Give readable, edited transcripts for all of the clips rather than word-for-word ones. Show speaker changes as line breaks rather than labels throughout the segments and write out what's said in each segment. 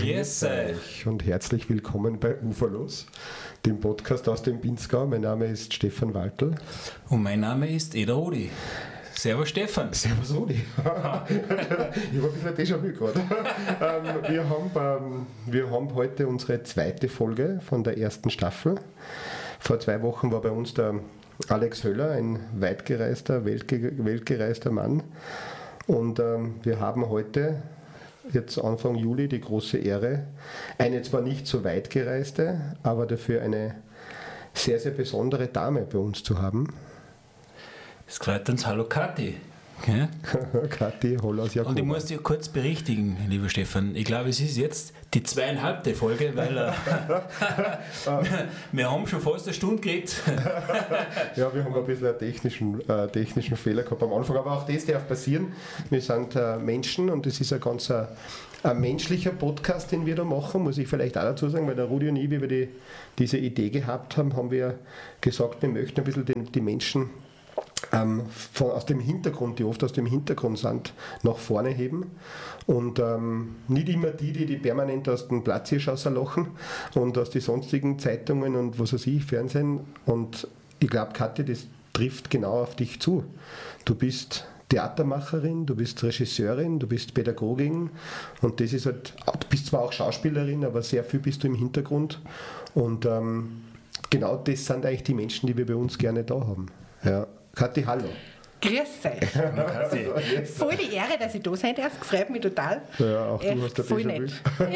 Grüß euch und herzlich willkommen bei Uferlos, dem Podcast aus dem Pinzgau. Mein Name ist Stefan Waltl.
Und mein Name ist Eder Rudi. Servus Stefan.
Servus Rudi. Ich habe ein bisschen Déjà-vu gerade. Wir haben heute unsere zweite Folge von der ersten Staffel. Vor 2 Wochen war bei uns der Alex Höller, ein weitgereister, weltgereister Mann. Und wir haben heute, jetzt Anfang Juli, die große Ehre, eine zwar nicht so weit gereiste, aber dafür eine sehr, sehr besondere Dame bei uns zu haben.
Es freut uns. Hallo Kathi. Ja?
Kathi, hallo aus Jakob.
Und ich muss dich kurz berichtigen, lieber Stefan. Ich glaube, es ist jetzt die 2,5. Folge, weil wir haben schon fast eine Stunde geredet.
Ja, wir haben ein bisschen einen technischen Fehler gehabt am Anfang, aber auch das darf passieren. Wir sind Menschen und es ist ein ganz ein menschlicher Podcast, den wir da machen, muss ich vielleicht auch dazu sagen, weil der Rudi und ich, wie wir diese Idee gehabt haben, haben wir gesagt, wir möchten ein bisschen die Menschen aus dem Hintergrund, die oft aus dem Hintergrund sind, nach vorne heben und nicht immer die permanent aus dem Platzhirsch rauslachen und aus den sonstigen Zeitungen und was weiß ich, Fernsehen. Und ich glaube, Kathi, das trifft genau auf dich zu. Du bist Theatermacherin, du bist Regisseurin, du bist Pädagogin und das ist halt, du bist zwar auch Schauspielerin, aber sehr viel bist du im Hintergrund und genau das sind eigentlich die Menschen, die wir bei uns gerne da haben. Ja. Kathi, hallo.
Grüß euch. Voll die Ehre, dass ich da sein darf. Freut mich total.
Ja, auch du hast
voll nett.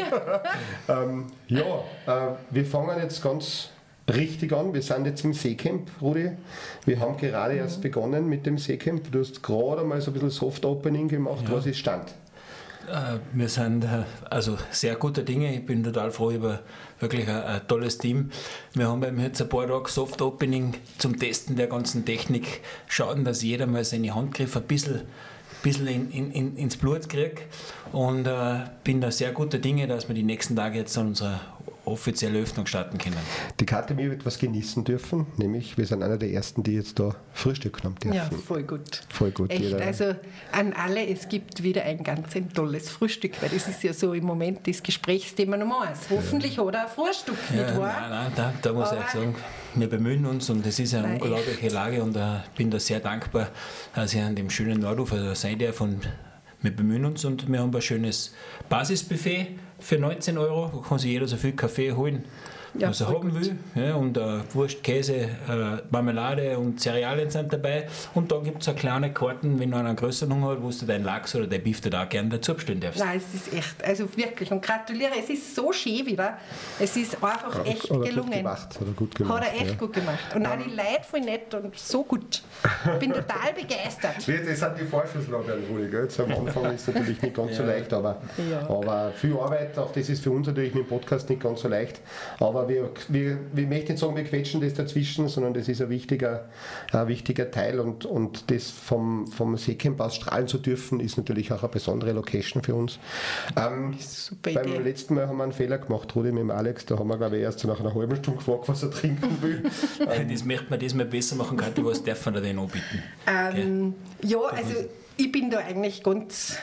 Wir fangen jetzt ganz richtig an. Wir sind jetzt im Seecamp, Rudi. Wir haben gerade erst begonnen mit dem Seecamp. Du hast gerade mal so ein bisschen Soft-Opening gemacht. Ja. Was ist Stand?
Wir sind also sehr gute Dinge. Ich bin total froh über wirklich ein tolles Team. Wir haben jetzt ein paar Tage Soft Opening zum Testen der ganzen Technik. Schauen, dass jeder mal seine Handgriffe ein bisschen ins Blut kriegt. Und bin da sehr guter Dinge, dass wir die nächsten Tage jetzt an unserer offizielle Öffnung starten können.
Die Kathi wird etwas genießen dürfen, nämlich wir sind einer der Ersten, die jetzt da Frühstück genommen dürfen.
Ja, voll gut.
Voll gut.
Echt, also an alle, es gibt wieder ein ganz tolles Frühstück, weil das ist ja so im Moment das Gesprächsthema Nummer 1. Hoffentlich hat er ein Frühstück, nicht wahr?
Nein, da muss ich sagen, wir bemühen uns und es ist eine unglaubliche Lage und bin da sehr dankbar, dass ich an dem schönen Nordufer sein darf und wir bemühen uns und wir haben ein schönes Basisbuffet für 19 €. Da kann sich jeder so viel Kaffee holen, was er haben will. Ja, und Wurst, Käse, Marmelade und Cerealien sind dabei. Und dann gibt es auch kleine Karten, wenn du einen größeren Hunger hast, wo du deinen Lachs oder dein Beef da auch gerne dazu bestellen darfst.
Nein, es ist echt, also wirklich. Und gratuliere, es ist so schön wieder. Es ist einfach echt gelungen.
Hat er gut gemacht.
Hat er echt gut gemacht. Und auch die Leute voll nett und so gut. Ich bin total begeistert.
Das sind die Vorschusslorbeeren, Rudi. Jetzt am Anfang ist es natürlich nicht ganz so leicht, aber viel Arbeit, auch das ist für uns natürlich mit dem Podcast nicht ganz so leicht. Aber wir möchten nicht sagen, wir quetschen das dazwischen, sondern das ist ein wichtiger Teil und das vom Seecamp aus strahlen zu dürfen, ist natürlich auch eine besondere Location für uns.
Super
beim
Idee.
letzten Mal haben wir einen Fehler gemacht, Rudi, mit dem Alex, da haben wir glaube ich erst so nach einer halben Stunde gefragt, was er trinken will.
Das möchte man diesmal besser machen, Kathi, was darf man da denn anbieten?
Ja, also ich bin da eigentlich ganz,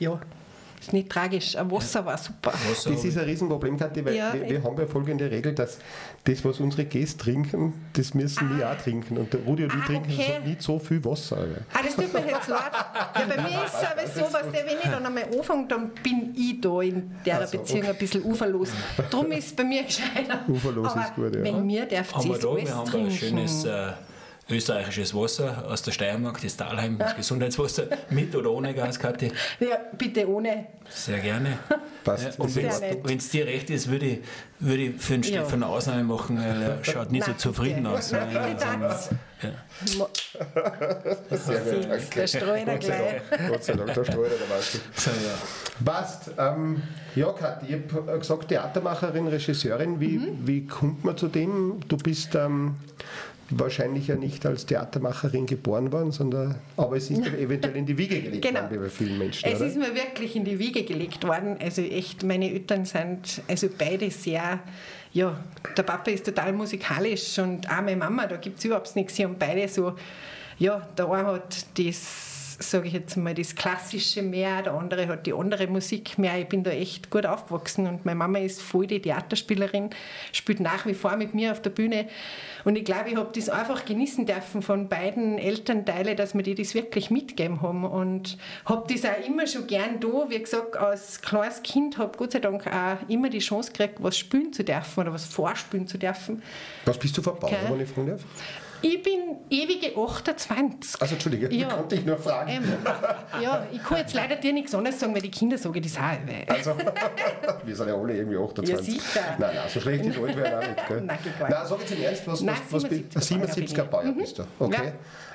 ist nicht tragisch, aber Wasser war super.
Das ist ein Riesenproblem, Kathi, weil wir haben ja folgende Regel, dass das, was unsere Gäste trinken, das müssen wir auch trinken. Und der Rudi und ich trinken nicht so viel Wasser.
Das tut mir jetzt leid. Ja, bei mir ist es aber so, wenn ich dann einmal anfange, dann bin ich da in der Beziehung ein bisschen uferlos. Darum ist es bei mir gescheiter.
Uferlos aber ist gut, ja.
Wenn mir darf es alles trinken.
Wir haben ein schönes österreichisches Wasser aus der Steiermark, das Dahlheim, das Gesundheitswasser, mit oder ohne Gas, Kathi?
Ja, bitte ohne.
Sehr gerne.
Passt.
Und wenn es dir recht ist, würde ich für einen Stefan eine Ausnahme machen, weil er schaut nicht so zufrieden aus.
Sehr gut, danke.
Der Streuner gleich.
Gott sei Dank, der Streuner, der weiß nicht.
So, ja.
Passt. Kathi, ich habe gesagt, Theatermacherin, Regisseurin, wie kommt man zu dem? Du bist wahrscheinlich ja nicht als Theatermacherin geboren worden, aber es ist eventuell in die Wiege gelegt worden, wie bei vielen Menschen.
Es ist mir wirklich in die Wiege gelegt worden. Also echt, meine Eltern sind also beide sehr, der Papa ist total musikalisch und auch meine Mama, da gibt es überhaupt nichts. Sie haben beide so, der eine hat das sage ich jetzt mal, das Klassische mehr, der andere hat die andere Musik mehr. Ich bin da echt gut aufgewachsen und meine Mama ist voll die Theaterspielerin, spielt nach wie vor mit mir auf der Bühne und ich glaube, ich habe das einfach genießen dürfen von beiden Elternteilen, dass mir die das wirklich mitgegeben haben und habe das auch immer schon gern da. Wie gesagt, als kleines Kind habe Gott sei Dank auch immer die Chance gekriegt, was spielen zu dürfen oder was vorspielen zu dürfen.
Was bist du für Bauer, wenn ich fragen darf?
Ich bin ewige 28.
Also Entschuldige,
Ja.
konnte ich nur fragen.
Ja, ich kann jetzt leider dir nichts anderes sagen, weil die Kinder sagen das auch.
Also, wir sind ja alle irgendwie 28.
Ja, sicher.
Nein, so schlecht ist alt werden auch nicht. Gell?
Nein, geht gar
Nein,
nicht.
sag jetzt im Ernst, was
77er
77er Bauer bist du. Okay.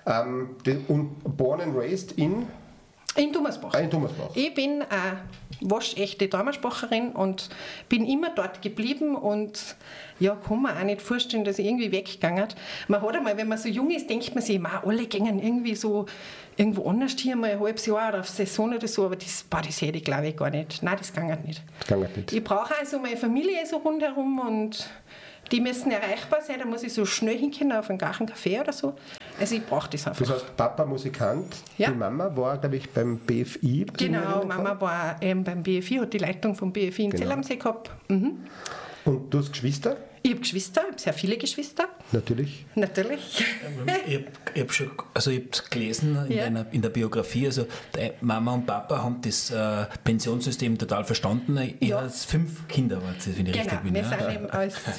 Und born and raised in
Dummersbach.
in Dummersbach.
Ich bin eine waschechte Dammersbacherin und bin immer dort geblieben und ja, kann mir auch nicht vorstellen, dass ich irgendwie weggegangen bin. Man hat einmal, wenn man so jung ist, denkt man sich, alle gehen irgendwie so irgendwo anders hier mal ein halbes Jahr oder auf Saison oder so, aber das hätte ich glaube ich gar nicht. Nein, das geht nicht.
Das geht nicht.
Ich brauche also meine Familie so rundherum und die müssen erreichbar sein, da muss ich so schnell hinkommen auf einen Garten Kaffee oder so. Also ich brauche das einfach.
Das heißt, Papa Musikant,
Ja.
die Mama war, glaube ich, beim BFI.
Genau, Mama war beim BFI, hat die Leitung vom BFI in Zell am See gehabt. Mhm.
Und du hast Geschwister?
Ich habe Geschwister, ich habe sehr viele Geschwister,
Natürlich.
natürlich.
Ich habe gelesen in der Biografie, also Mama und Papa haben das Pensionssystem total verstanden. Ihr habt 5 Kinder, wenn ich richtig bin.
Wir sind eben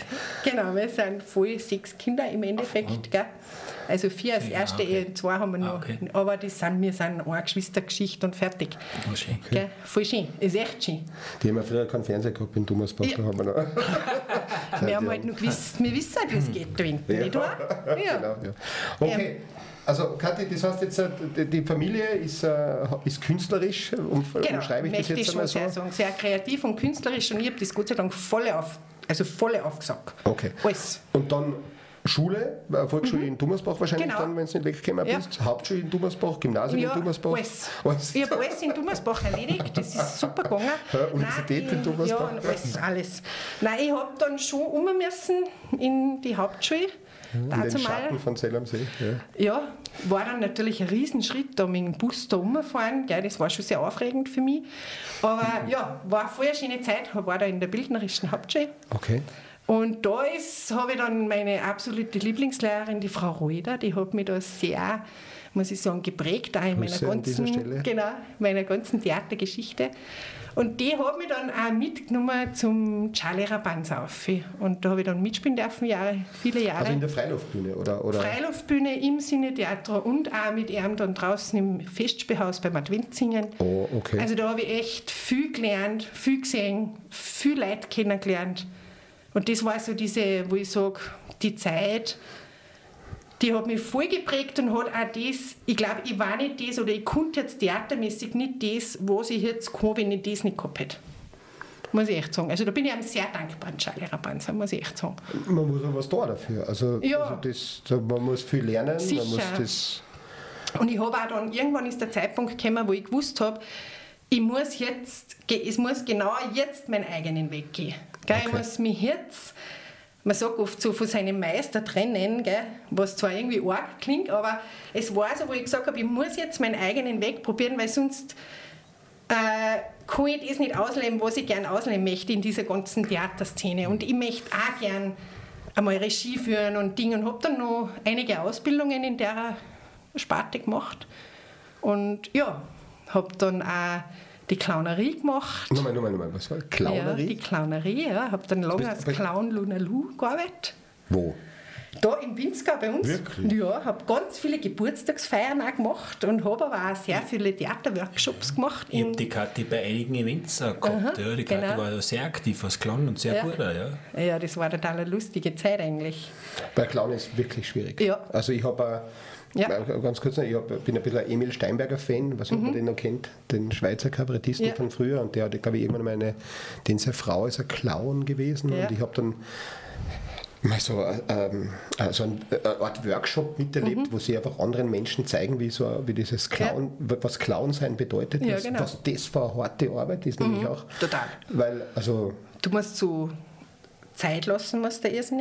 wir sind voll 6 Kinder im Endeffekt. Gell? Also 4 als erste Ehe und 2 haben wir noch.
Okay.
Aber wir sind eine Geschwistergeschichte und fertig.
Oh, schön.
Gell? Voll schön, ist echt schön.
Die haben ja früher keinen Fernseher gehabt in Dummersbach.
Ja.
Da haben wir noch.
Wir haben halt noch gewusst, wir wissen halt, wie es geht da hinten, nicht wahr? Ja.
Genau, ja. Okay. Also Kathi, das heißt jetzt, die Familie ist künstlerisch,
Genau,
umschreibe ich das
möchte ich
jetzt
schon
einmal so?
sehr sagen. Sehr kreativ und künstlerisch und ich habe das Gott sei Dank voll aufgesagt.
Okay.
Alles.
Und dann Schule, Volksschule in Dummersbach wahrscheinlich
Genau.
dann, wenn du nicht weggekommen
Ja.
bist. Hauptschule in Dummersbach, Gymnasium in Dummersbach.
Alles. Ich habe alles in Dummersbach erledigt, das ist super gegangen.
Universität in Dummersbach.
Ja, und alles. Nein, ich habe dann schon müssen in die Hauptschule.
In den Schatten von Zell am See. Ja.
Ja, war dann natürlich ein Riesenschritt, da mit dem Bus da rumfahren, gell, das war schon sehr aufregend für mich. Aber ja, war voll eine schöne Zeit, war da in der bildnerischen Hauptschule.
Okay.
Und da habe ich dann meine absolute Lieblingslehrerin, die Frau Reuter, die hat mich da sehr, muss ich sagen, geprägt, auch in
Grüße an dieser Stelle.
meiner ganzen Theatergeschichte. Und die hat mich dann auch mitgenommen zum Charlie Rabanza auf. Und da habe ich dann mitspielen dürfen, viele Jahre.
Also in der Freiluftbühne, oder?
Freiluftbühne im Sinne-Theater und auch mit ihm dann draußen im Festspielhaus beim Adventsingen.
Oh, okay.
Also da habe ich echt viel gelernt, viel gesehen, viel Leute kennengelernt. Und das war so diese, wo ich sage, die Zeit, die hat mich voll geprägt und hat auch das, ich glaube, ich war nicht das, oder ich konnte jetzt theatermäßig nicht das, was ich jetzt kann, wenn ich das nicht gehabt hätte. Muss ich echt sagen. Also da bin ich ihm sehr dankbar, Charlie Rabanza, muss ich echt sagen.
Man muss auch was da dafür. Also,
Ja.
man muss viel lernen.
Sicher.
Man muss das
Und ich habe auch dann, irgendwann ist der Zeitpunkt gekommen, wo ich gewusst habe, es muss genau jetzt meinen eigenen Weg gehen. Gell?
Okay.
Ich muss mich jetzt, man sagt oft so, von seinem Meister trennen, gell? Was zwar irgendwie arg klingt, aber es war so, wo ich gesagt habe, ich muss jetzt meinen eigenen Weg probieren, weil sonst kann ich das nicht ausleben, was ich gerne ausleben möchte in dieser ganzen Theaterszene. Und ich möchte auch gerne einmal Regie führen und Dinge und habe dann noch einige Ausbildungen in der Sparte gemacht. Und ja, habe dann auch die Clownerie gemacht.
Nochmal, was war Clownerie?
Ja, die Clownerie, ja. Habe dann lange als Clown Lunalu gearbeitet.
Wo?
Da im Pinzgau bei uns.
Wirklich?
Ja, habe ganz viele Geburtstagsfeiern auch gemacht und habe aber auch sehr viele Theaterworkshops gemacht.
Ich habe die Kathi bei einigen Events auch gehabt. Ja. Die Kathi war ja sehr aktiv als Clown und sehr gut. Ja.
Ja, das war total eine lustige Zeit eigentlich.
Weil Clown ist wirklich schwierig.
Ja.
Also ich habe ganz kurz noch, bin ein bisschen ein Emil Steinberger Fan, was ob man den noch kennt, den Schweizer Kabarettisten von früher, und der hat, glaube ich, irgendwann mal seine Frau ist ein Clown gewesen, und ich habe dann mal so eine Art Workshop miterlebt, wo sie einfach anderen Menschen zeigen, wie dieses Clown, was Clown sein bedeutet,
Ja, genau.
was das für eine harte Arbeit ist, nämlich auch.
Total.
Weil, also
Du musst so Zeit lassen, musst du irrsinnig.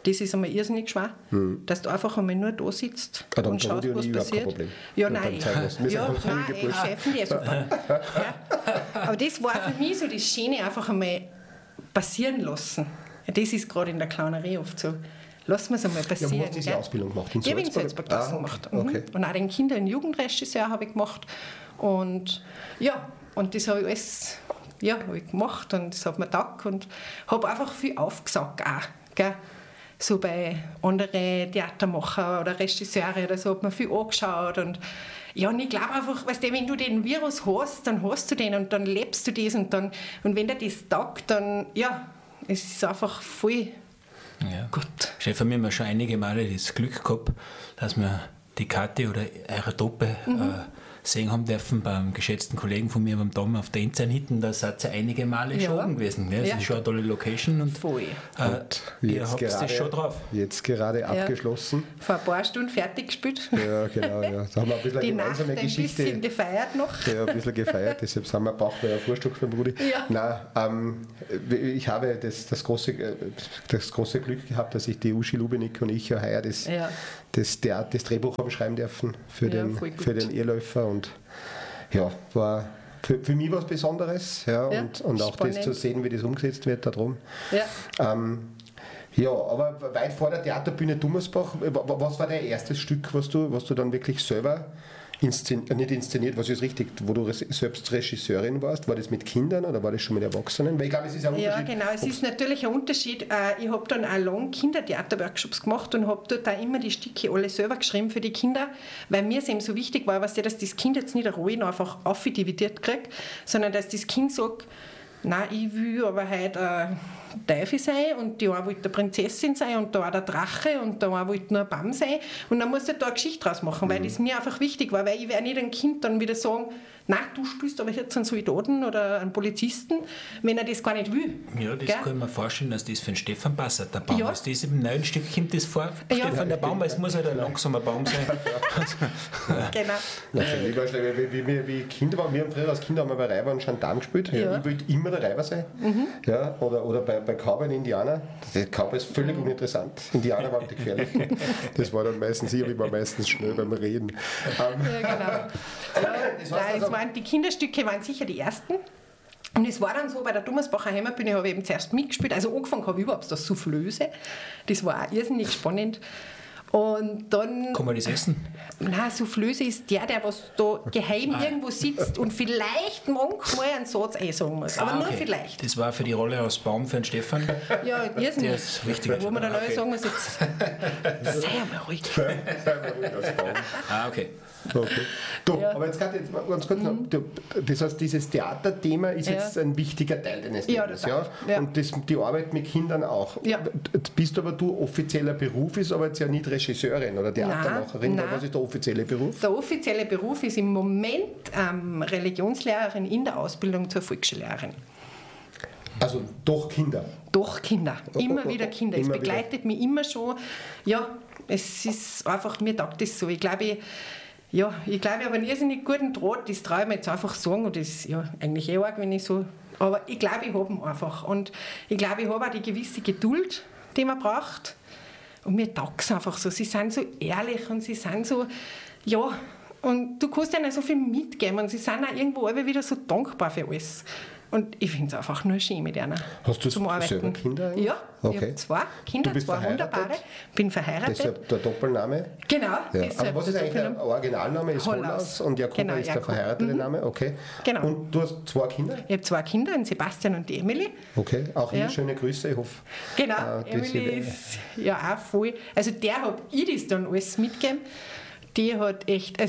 Das ist einmal irrsinnig schwer, dass du einfach einmal nur da sitzt und schaust, was passiert. Ja, nein, ich schäfen die super. Ja. Aber das war für mich so das Schöne, einfach einmal passieren lassen. Das ist gerade in der Clownerie oft so. Lass es einmal passieren.
Ja, wo hast du diese Ausbildung gemacht? In Salzburg?
Ich habe in Salzburg das gemacht.
Okay.
Und auch den Kinder- und Jugendregisseur habe ich gemacht. Und ja, und das habe ich alles habe ich gemacht und das hat mir getaugt und habe einfach viel aufgesagt auch. Gell? So bei anderen Theatermacher oder Regisseure oder so hat man viel angeschaut und ja, und ich glaube einfach, weißt du, wenn du den Virus hast, dann hast du den und dann lebst du das und wenn dir das taugt, dann es ist einfach voll gut.
Chef, wir haben schon einige Male das Glück gehabt, dass wir die Kathi oder ihre Truppe sehen haben dürfen beim geschätzten Kollegen von mir beim Dom auf der Inzernhitten. Da seid ihr einige Male schon oben gewesen. Gell? Das ist schon eine tolle Location und ihr habt das schon drauf.
Jetzt gerade abgeschlossen.
Vor ein paar Stunden fertig gespielt.
Ja, genau. Ja. Da haben wir ein bisschen
die
eine gemeinsame
Nacht
Geschichte.
Ein bisschen gefeiert noch.
Ja, ein bisschen gefeiert. Deshalb sind wir Bauch bei Frühstück beim Rudi.
Ja.
Nein, ich habe das große Glück gehabt, dass ich die Uschi Lubenik und ich ja heuer das Drehbuch haben schreiben dürfen für den Irrläufer und ja, war für mich was Besonderes und auch das zu sehen, wie das umgesetzt wird da drum. Ja. Aber weit vor der Theaterbühne Dummersbach, was war dein erstes Stück, was du dann wirklich selber nicht inszeniert, was ist richtig, wo du selbst Regisseurin warst? War das mit Kindern oder war das schon mit Erwachsenen? Weil ich glaube, es ist ein Unterschied. Ja,
genau, es ist natürlich ein Unterschied. Ich habe dann auch lange Kindertheater-Workshops gemacht und habe dort auch immer die Stücke alle selber geschrieben für die Kinder, weil mir es eben so wichtig war, dass das Kind jetzt nicht ruhig einfach aufdividiert kriegt, sondern dass das Kind sagt, nein, ich will aber heute Teufel sein und die eine wollte eine Prinzessin sein und da auch der Drache und da eine wollte nur ein Baum sein und dann musst du da eine Geschichte draus machen, weil das mir einfach wichtig war, weil ich werde nicht ein Kind dann wieder sagen, nein, du spielst aber jetzt einen Soldaten oder einen Polizisten, wenn er das gar nicht will.
Ja, das kann ich mir vorstellen, dass das für den Stefan passt, der Baum. Ja. Ist das im neuen Stück kommt das vor? Ja. Stefan, der Baum, es muss halt ein langsamer Baum sein.
Genau.
Wie Kinder waren, wir haben früher als Kinder haben wir bei Reiber und Gendarm gespielt. Ja. Ich wollte immer der Reiber sein. Ja, oder bei Cowboy und Indianer. Der Cowboy ist völlig uninteressant. Indianer waren die gefährlichen. Das war dann meistens ich war meistens schnell beim Reden.
Ja, genau. Die Kinderstücke waren sicher die ersten. Und es war dann so, bei der Dummersbacher Heimatbühne habe ich eben zuerst mitgespielt. Also angefangen habe ich überhaupt das Soufflöse. Das war auch irrsinnig spannend. Und dann...
Kann man das essen?
Nein, Soufflöse ist der was da geheim irgendwo sitzt und vielleicht manchmal einen Satz sagen muss. Aber nur vielleicht.
Das war für die Rolle aus Baum für den Stefan?
Ja, irrsinnig.
Der ist wichtig.
Wo man dann alle sagen muss, jetzt sei einmal ruhig.
Sei mal ruhig aus Baum.
Okay.
Du, aber jetzt ganz kurz noch, das heißt, dieses Theaterthema ist jetzt ein wichtiger Teil deines Lebens. Ja? Und die Arbeit mit Kindern auch.
Ja.
Bist aber du offizieller Beruf, ist aber jetzt ja nicht Regisseurin oder Theatermacherin.
Nein.
Was ist der offizielle Beruf?
Der offizielle Beruf ist im Moment Religionslehrerin in der Ausbildung zur Volksschullehrerin.
Also doch Kinder?
Doch Kinder, immer wieder Kinder. Es begleitet mich immer schon. Ja, es ist einfach, mir taugt das so. Ich glaube, ich habe einen irrsinnig guten Draht, das traue ich mir jetzt einfach sagen. Und das ist eigentlich arg, wenn ich so. Aber ich glaube, ich habe ihn einfach. Und ich glaube, ich habe auch die gewisse Geduld, die man braucht. Und mir taugt es einfach so. Sie sind so ehrlich und sie sind so. Ja, und du kannst ihnen so viel mitgeben. Und sie sind auch irgendwo alle wieder so dankbar für alles. Und ich finde es einfach nur schön mit ihnen.
Hast du
zum Arbeiten.
Selber Kinder?
Ja,
okay.
Ich habe 2 Kinder, 2 wunderbare. Bin verheiratet.
Deshalb der Doppelname?
Genau.
Ja. Aber was ist eigentlich der Originalname? Ist Hollaus und Jakoba ist der verheiratete Name? Okay.
Genau.
Und du hast 2 Kinder?
Ich habe 2 Kinder, den Sebastian und die Emily.
Okay, auch hier schöne Grüße, ich hoffe.
Genau, Emily ist auch voll. Also der habe ich das dann alles mitgegeben. Die hat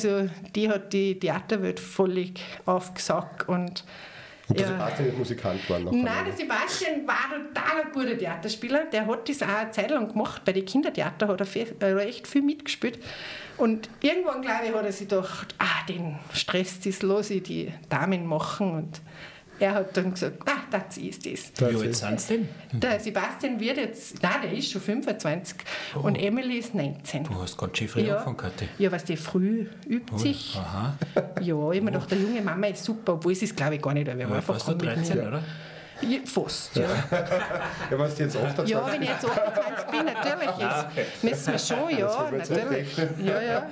die Theaterwelt völlig aufgesaugt und
der Sebastian ist Musikant geworden.
Nein, der Sebastian war total ein guter Theaterspieler. Der hat das auch eine Zeit lang gemacht. Bei den Kindertheater hat er echt viel mitgespielt. Und irgendwann, glaube ich, hat er sich gedacht, den Stress, das lasse ich die Damen machen. Und er hat dann gesagt, das ist das.
Wie alt sind sie denn?
Der Sebastian wird jetzt, der ist schon 25 und Emily ist 19.
Du hast ganz schön früh angefangen, Kathi.
Ja, was die früh übt sich.
Aha.
Ja, ich habe mir gedacht, der junge Mama ist super, obwohl sie es, glaube ich, gar nicht. Wir
warst du 13, oder?
Fast, ja.
Ja, was du jetzt 28
Ja, wenn ich jetzt 28 bin, natürlich ist. Müssen wir schon, ja, natürlich. Ja.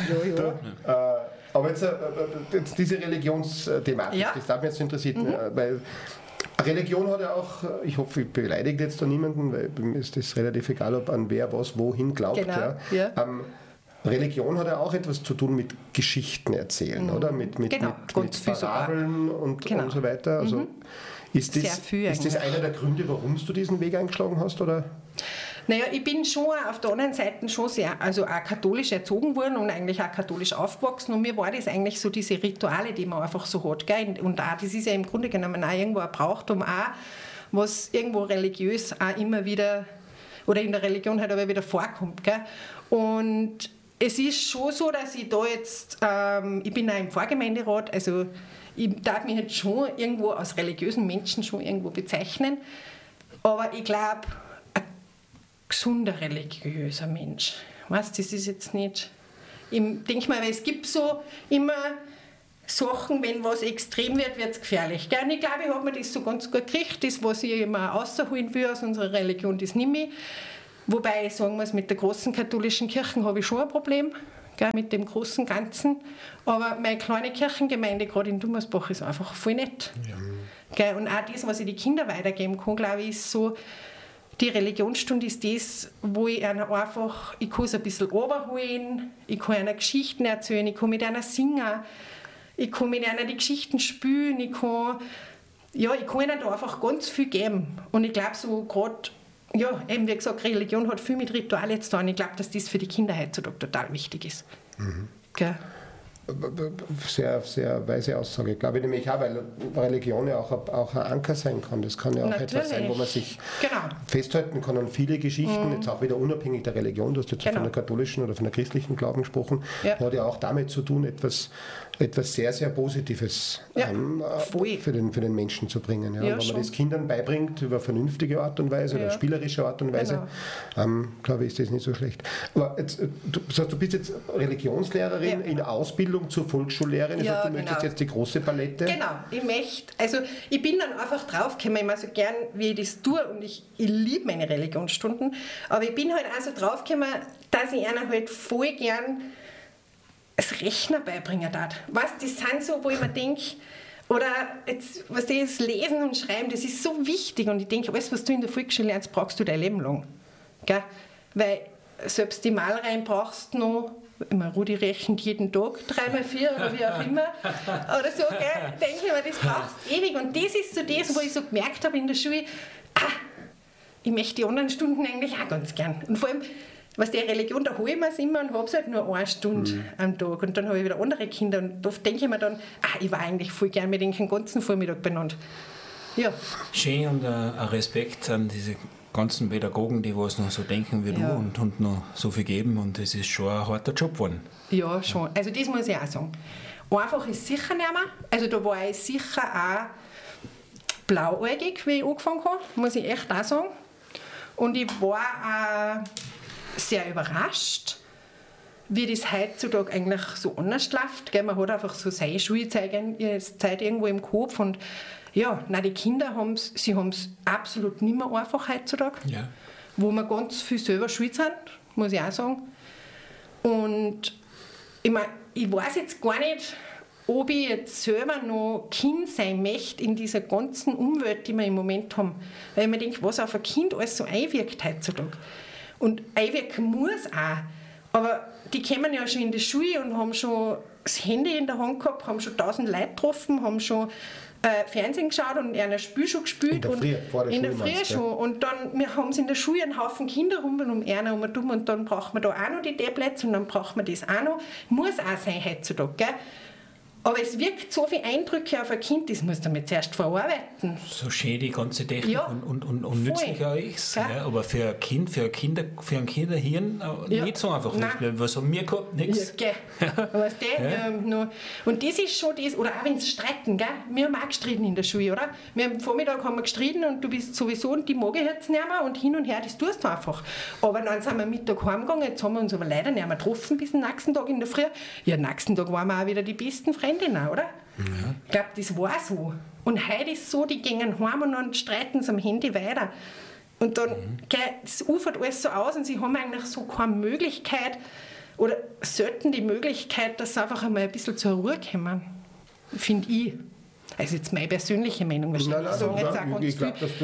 Aber jetzt diese Religionsthematik, das darf mich jetzt interessieren, weil Religion hat ja auch, ich hoffe, ich beleidige jetzt da niemanden, weil mir ist das relativ egal, ob an wer was wohin glaubt.
Genau, ja.
Religion hat ja auch etwas zu tun mit Geschichten erzählen, oder? Mit Parabeln und so weiter. Also ist das einer der Gründe, warum du diesen Weg eingeschlagen hast? Oder?
Naja, ich bin schon auf der anderen Seite schon sehr, also auch katholisch erzogen worden und eigentlich auch katholisch aufgewachsen und mir war das eigentlich so diese Rituale, die man einfach so hat, gell? Und auch, das ist ja im Grunde genommen auch irgendwo ein Brauchtum, auch was irgendwo religiös auch immer wieder, oder in der Religion halt aber wieder vorkommt, gell? Und es ist schon so, dass ich da jetzt, ich bin auch im Pfarrgemeinderat, also ich darf mich jetzt schon irgendwo als religiösen Menschen schon irgendwo bezeichnen, aber ich glaube, gesunder religiöser Mensch. Weißt, das ist jetzt nicht. Ich denke mal, weil es gibt so immer Sachen, wenn was extrem wird, wird es gefährlich. Gell? Und ich glaube, ich habe mir das so ganz gut gekriegt. Das, was ich immer rausholen will aus unserer Religion, das nehme ich. Wobei ich sagen muss, mit der großen katholischen Kirche habe ich schon ein Problem, gell, mit dem großen Ganzen. Aber meine kleine Kirchengemeinde, gerade in Dummersbach, ist einfach voll nett. Ja. Gell? Und auch das, was ich den Kindern weitergeben kann, glaube ich, ist so. Die Religionsstunde ist das, wo ich einer einfach, ich kann es ein bisschen runterholen, ich kann einer Geschichten erzählen, ich kann mit einer singen, ich kann mit einer die Geschichten spielen, ich kann ihnen da einfach ganz viel geben. Und ich glaube so gerade, ja, eben wie gesagt, Religion hat viel mit Ritualen zu tun. Ich glaube, dass das für die Kinder heutzutage total wichtig ist. Gell?
Sehr, sehr weise Aussage, glaube ich nämlich auch, weil Religion ja auch ein Anker sein kann. Das kann ja auch etwas sein, wo man sich festhalten kann an viele Geschichten, jetzt auch wieder unabhängig der Religion, du hast jetzt von der katholischen oder von der christlichen Glauben gesprochen, hat ja auch damit zu tun, etwas sehr, sehr Positives für den Menschen zu bringen. Ja. Ja, wenn man das Kindern beibringt, über vernünftige Art und Weise oder spielerische Art und Weise, glaube ich, ist das nicht so schlecht. Aber jetzt, du bist jetzt Religionslehrerin in Ausbildung zur Volksschullehrerin, du möchtest jetzt die große Palette.
Genau, ich bin dann einfach draufgekommen, ich mache so gern, wie ich das tue und ich liebe meine Religionsstunden, aber ich bin halt auch so draufgekommen, dass ich einer halt voll gern das Rechner beibringen darf. Weißt, das sind so, wo ich mir denke, oder jetzt, was das Lesen und Schreiben, das ist so wichtig und ich denke, alles, was du in der Volksschule lernst, brauchst du dein Leben lang. Gell? Weil selbst die Malereien brauchst du noch, Rudi rechnet jeden Tag 3x4 oder wie auch immer, oder so, gell? Denke ich mir, das brauchst du ewig und das ist so das, wo ich so gemerkt habe in der Schule, ich möchte die anderen Stunden eigentlich auch ganz gern. Und vor allem, was die Religion, da hole ich mir es immer und habe es halt nur 1 Stunde am Tag. Und dann habe ich wieder andere Kinder. Und oft denke ich mir dann, ich war eigentlich voll gern mit den ganzen Vormittag benannt. Ja.
Schön und ein Respekt an diese ganzen Pädagogen, die was noch so denken wie du und noch so viel geben. Und das ist schon ein harter Job geworden.
Ja, schon. Also das muss ich auch sagen. Einfach ist sicher nicht mehr. Also da war ich sicher auch blauäugig, wie ich angefangen habe, muss ich echt auch sagen. Und ich war auch sehr überrascht, wie das heutzutage eigentlich so anders läuft. Man hat einfach so seine Schulzeit irgendwo im Kopf und die Kinder haben es absolut nicht mehr einfach heutzutage, wo wir ganz viel selber schuld sind, muss ich auch sagen. Und ich weiß jetzt gar nicht, ob ich jetzt selber noch Kind sein möchte in dieser ganzen Umwelt, die wir im Moment haben. Weil ich mir denke, was auf ein Kind alles so einwirkt heutzutage. Und einwirken muss auch. Aber die kommen ja schon in die Schule und haben schon das Handy in der Hand gehabt, haben schon 1000 Leute getroffen, haben schon Fernsehen geschaut und ein Spiel schon gespielt. In der Früh schon. Und dann haben sie in der Schule einen Haufen Kinder rum und einer und dumm und dann braucht man da auch noch die Tablets und dann braucht man das auch noch. Muss auch sein heutzutage, gell? Aber es wirkt so viele Eindrücke auf ein Kind, das muss damit zuerst verarbeiten.
So schön die ganze Technik und nützlich auch ist. Ja, aber für ein Kind, für ein Kinderhirn nicht so einfach. Nicht. Was haben wir gehabt? Nichts.
Ja, und das ist schon das, oder auch wenn sie streiten, gell? Wir haben auch gestritten in der Schule, oder? Am Vormittag haben wir gestritten und du bist sowieso und die mag ich jetzt nicht mehr und hin und her, das tust du einfach. Aber dann sind wir Mittag heimgegangen, jetzt haben wir uns aber leider nicht mehr getroffen bis den nächsten Tag in der Früh. Ja, am nächsten Tag waren wir auch wieder die besten Freunde. Freundin auch, oder? Ja. Ich glaube, das war so. Und heute ist es so, die gehen heim und dann streiten sie am Handy weiter. Und dann das ufert alles so aus und sie haben eigentlich so keine Möglichkeit oder selten die Möglichkeit, dass sie einfach einmal ein bisschen zur Ruhe kommen. Finde ich. Also jetzt meine persönliche Meinung wahrscheinlich.
Ich glaube, dass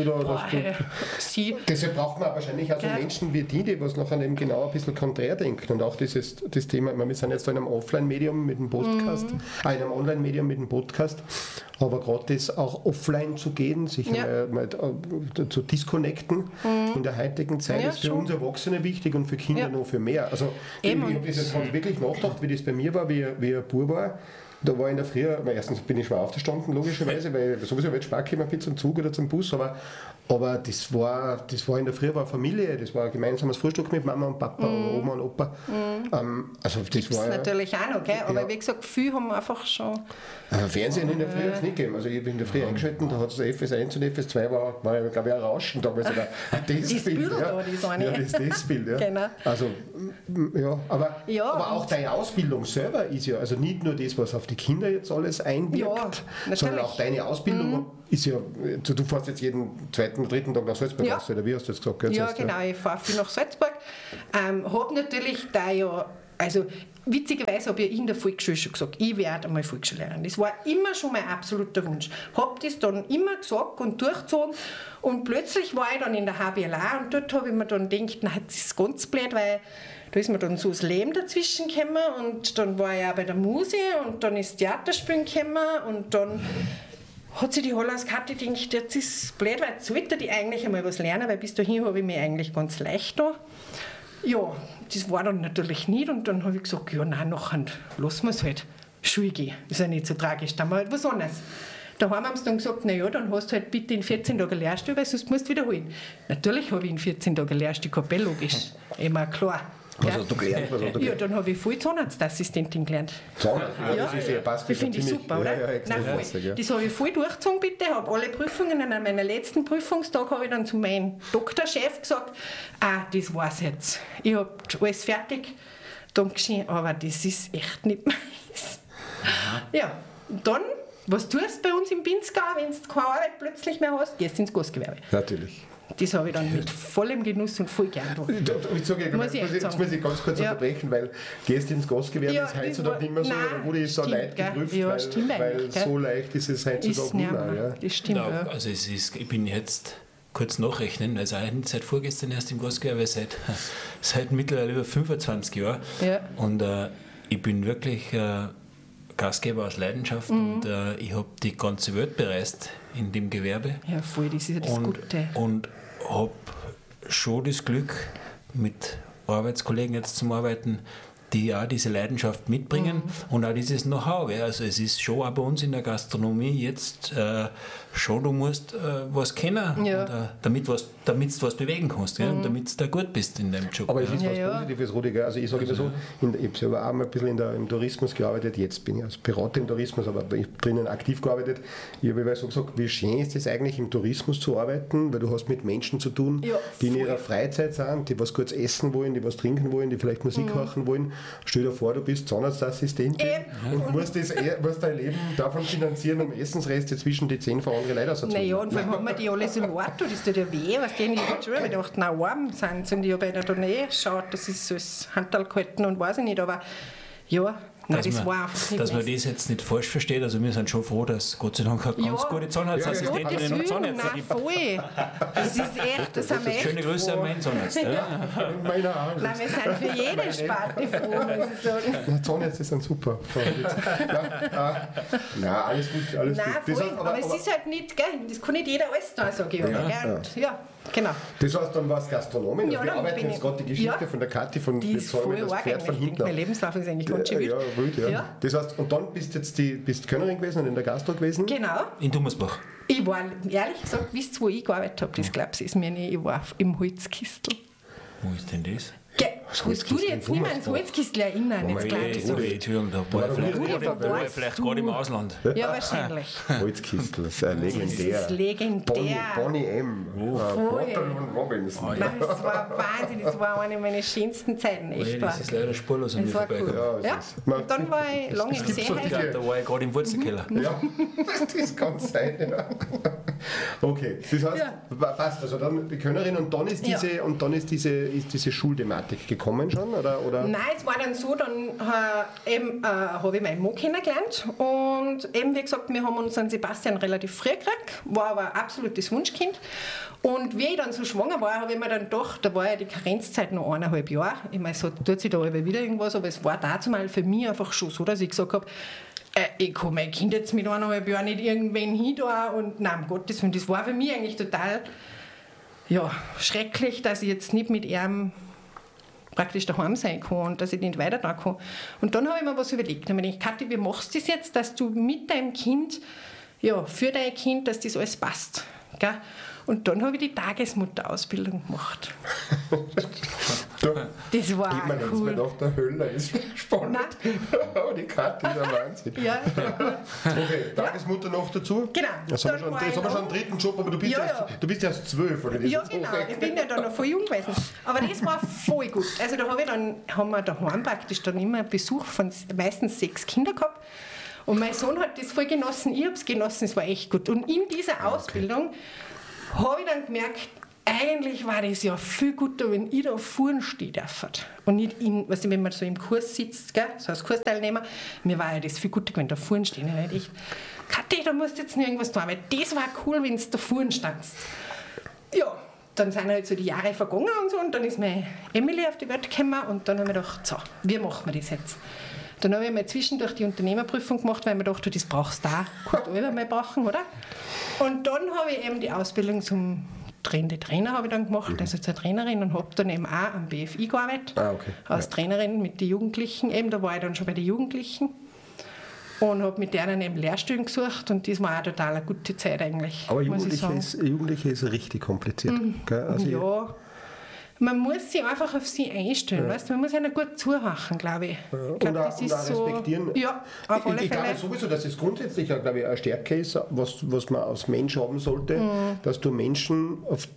du deshalb braucht man wahrscheinlich auch so Menschen wie die was nachher eben genau ein bisschen konträr denken. Und auch das Thema, wir sind jetzt da in einem Offline-Medium mit dem Podcast, in einem Online-Medium mit dem Podcast, aber gerade das auch offline zu gehen, sich mal zu disconnecten in der heutigen Zeit, ist für uns Erwachsene wichtig und für Kinder noch viel mehr. Also ich habe das jetzt wirklich nachgedacht, wie das bei mir war, wie ein Bub war. Da war in der Früh, erstens bin ich schon aufgestanden, logischerweise, weil sowieso wird Spaß kommen, zum Zug oder zum Bus, aber das war in der Früh war Familie, das war ein gemeinsames Frühstück mit Mama und Papa und Oma und Opa. Also das
gibt's war natürlich auch noch, gell? Aber wie gesagt, viel haben wir einfach schon.
Fernsehen in der Früh hat es nicht gegeben. Also ich bin in der Früh eingeschaltet, da hat es FS1 und FS2 war glaube ich ein Rauschen damals. Oder ein Testbild. Das Bild, ja. Genau. Also, aber auch deine Ausbildung selber ist ja, also nicht nur das, was auf die Kinder jetzt alles einwirkt, sondern auch deine Ausbildung ist ja, du fährst jetzt jeden zweiten, dritten Tag nach Salzburg raus, oder wie hast du das gesagt?
Ja, genau, ich fahre viel nach Salzburg. Habe natürlich da ja, also witzigerweise habe ich in der Volksschule schon gesagt, ich werde einmal Volksschullehrerin. Das war immer schon mein absoluter Wunsch. Habe das dann immer gesagt und durchgezogen und plötzlich war ich dann in der HBLA und dort habe ich mir dann gedacht, na, das ist ganz blöd, weil da ist mir dann so das Leben dazwischen gekommen und dann war ich auch bei der Muse und dann ist Theaterspielen gekommen und dann hat sich die Hollerskarte gedacht, jetzt ist es blöd, weil jetzt sollte die eigentlich einmal was lernen, weil bis dahin habe ich mich eigentlich ganz leicht da. Ja, das war dann natürlich nicht und dann habe ich gesagt, ja nein, nachher lassen wir es halt. Schule gehen, ist ja nicht so tragisch, dann mal halt was anderes. Daheim haben sie dann gesagt, naja, dann hast du halt bitte in 14 Tagen Lehrstuhl, weil sonst musst du wiederholen. Natürlich habe ich in 14 Tagen Lehrstuhl gehabt, logisch, immer klar.
Was hast du gelernt?
Ja, dann habe ich voll Zahnarztassistentin gelernt.
Zahnarzt? Ja, das
finde ich super, oder? Nein, voll. Das habe ich voll durchgezogen, bitte. Habe alle Prüfungen, an meinem letzten Prüfungstag habe ich dann zu meinem Doktorchef gesagt, das war's jetzt. Ich habe alles fertig. Dankeschön, aber das ist echt nicht meins. Ja, dann, was tust du bei uns im Pinzgau, wenn du keine Arbeit plötzlich mehr hast? Gehst ins Gastgewerbe.
Natürlich.
Das habe ich dann mit vollem Genuss und voll gern gemacht.
Jetzt muss ich ganz kurz unterbrechen, weil gehst ins Gastgewerbe ist heutzutage nicht mehr so, oder wurde ich so leicht geprüft, weil so leicht ist es heutzutage nicht mehr. Ja.
Das stimmt, ja.
Also ich bin jetzt kurz nachrechnen, also eigentlich seit vorgestern erst im Gastgewerbe, seit mittlerweile über 25 Jahren. Ja. Und ich bin wirklich Gastgeber aus Leidenschaft und ich habe die ganze Welt bereist in dem Gewerbe.
Ja, voll, das ist ja das Gute.
Und habe schon das Glück, mit Arbeitskollegen jetzt zum Arbeiten, die auch diese Leidenschaft mitbringen und auch dieses Know-how. Ja. Also es ist schon auch bei uns in der Gastronomie jetzt schon, du musst was kennen, damit du was bewegen kannst, und damit du da gut bist in deinem Job.
Aber es ist was Positives, Rudi. Also ich sage immer so, ich habe selber auch mal ein bisschen im Tourismus gearbeitet, jetzt bin ich als Berater im Tourismus, aber ich habe drinnen aktiv gearbeitet. Ich habe so gesagt, wie schön ist es eigentlich im Tourismus zu arbeiten, weil du hast mit Menschen zu tun, die in ihrer Freizeit sind, die was kurz essen wollen, die was trinken wollen, die vielleicht Musik hören wollen. Stell dir vor, du bist Zahnarztassistentin und musst dein Leben davon finanzieren, um Essensreste zwischen die 10 von anderen Leuten auszunehmen.
Naja, und vor allem haben wir die alle so laut, das tut ja weh, was die nicht schon, weil ich dachte, na, warm sind sie und ich habe ja da geschaut, das ist so das Handteil gehalten und weiß ich nicht, aber ja, nein, das war einfach nicht.
Dass man das jetzt nicht falsch versteht, also wir sind schon froh, dass Gott sei Dank ganz gute Zahnarztassistentinnen und Zahnärzte gibt.
Voll. Das ist echt, das haben wir echt
schöne Grüße an meinen Zahnarzt.
Meiner auch.
Nein, wir sind für jede Sparte froh, muss ich sagen.
Zahnärzte sind super. Nein, alles gut, alles gut.
Voll, aber es ist halt nicht, gell, das kann nicht jeder alles da sagen. Ja, genau.
Das heißt, dann war es Gastronomin, wir arbeiten jetzt gerade die Geschichte von der Kathi von
die ist voll das Pferd von hinten. Mein Lebenslauf ist eigentlich ganz schön wild.
Ja. Das heißt, und dann bist du jetzt Könnerin gewesen und in der Gastro gewesen?
Genau.
In Dummersbach.
Ich war, ehrlich gesagt, wisst ihr, wo ich gearbeitet habe? Das glaubst du, ist mir nicht. Ich war im Holzkistel.
Wo ist denn das?
Kannst du dich jetzt nicht mehr an Salzkistel erinnern? Jetzt klar, das
Entschuldigung, da war ich vielleicht gerade im Ausland.
Ja, wahrscheinlich.
Salzkistel, das ist legendär.
Das ist legendär.
Bonnie M. Waterloo Robinson.
Nein, das war Wahnsinn, das war eine meiner schönsten Zeiten. Echt wahr.
Das ist leider spurlos an mir
Das war
vorbeigekommen.
cool. Ja, und dann war ich lange im Seeheim.
Ja, da war ich gerade im Wurzelkeller.
Ja, das kann sein. Ja. Okay, das heißt, passt. Also dann die Kölnerin und dann ist diese Schulthematik gekommen schon? Oder?
Nein, es war dann so, dann habe ich meinen Mann kennengelernt und eben, wie gesagt, wir haben unseren Sebastian relativ früh gekriegt, war aber ein absolutes Wunschkind. Und wie ich dann so schwanger war, habe ich mir dann gedacht, da war ja die Karenzzeit noch 1,5 Jahre. Ich meine, so tut sich da wieder irgendwas, aber es war dazu mal für mich einfach schon so, dass ich gesagt habe, ich kann mein Kind jetzt mit 1,5 Jahren nicht irgendwen hin da und nein, um Gottes Willen, das war für mich eigentlich total schrecklich, dass ich jetzt nicht mit ihm praktisch daheim sein kann und dass ich nicht weiter da kann. Und dann habe ich mir was überlegt. Dann habe ich gedacht, Kathi, wie machst du das jetzt, dass du mit deinem Kind, für dein Kind, dass das alles passt. Gell? Und dann habe ich die Tagesmutterausbildung gemacht. Das war
geht man
cool.
Jetzt nach der Hölle, ist spannend. Oh, die Kathi ist ein Wahnsinn.
Ja,
okay, Tagesmutter noch dazu?
Genau.
Jetzt haben wir schon einen dritten Job, aber du bist erst 12, oder?
Ja, genau. Ich bin ja dann noch voll jung gewesen. Aber das war voll gut. Also da haben wir daheim praktisch dann immer einen Besuch von meistens 6 Kindern gehabt. Und mein Sohn hat das voll genossen, ich habe es genossen, es war echt gut. Und in dieser Ausbildung habe ich dann gemerkt, eigentlich war das ja viel guter, wenn ich da vorne stehen darf. Und nicht, wenn man so im Kurs sitzt, gell, so als Kursteilnehmer, mir war ja das viel guter, wenn du da vorne stehen. Und ich Kathi, da musst du jetzt nirgendwas tun, weil das war cool, wenn du da vorne standst. Ja, dann sind halt so die Jahre vergangen und so, und dann ist meine Emily auf die Welt gekommen und dann habe ich gedacht, so, wie machen wir das jetzt? Dann habe ich mal zwischendurch die Unternehmerprüfung gemacht, weil ich mir dachte, das brauchst du auch, kannst du alle mal brauchen, oder? Und dann habe ich eben die Ausbildung zum Trainer habe ich dann gemacht, also zur Trainerin, und habe dann eben auch am BFI gearbeitet, als Trainerin mit den Jugendlichen, eben, da war ich dann schon bei den Jugendlichen und habe mit denen eben Lehrstellen gesucht, und das war auch total eine gute Zeit eigentlich.
Aber Jugendliche ist richtig kompliziert. Gell? Also
ja. Man muss sich einfach auf sie einstellen, weißt? Man muss ihnen gut zuhören, glaube ich. Ich glaub, das ist so,
respektieren.
Ja, auf alle
ich
Fälle.
glaube sowieso, dass es grundsätzlich, glaube ich, eine Stärke ist, was man als Mensch haben sollte, dass du Menschen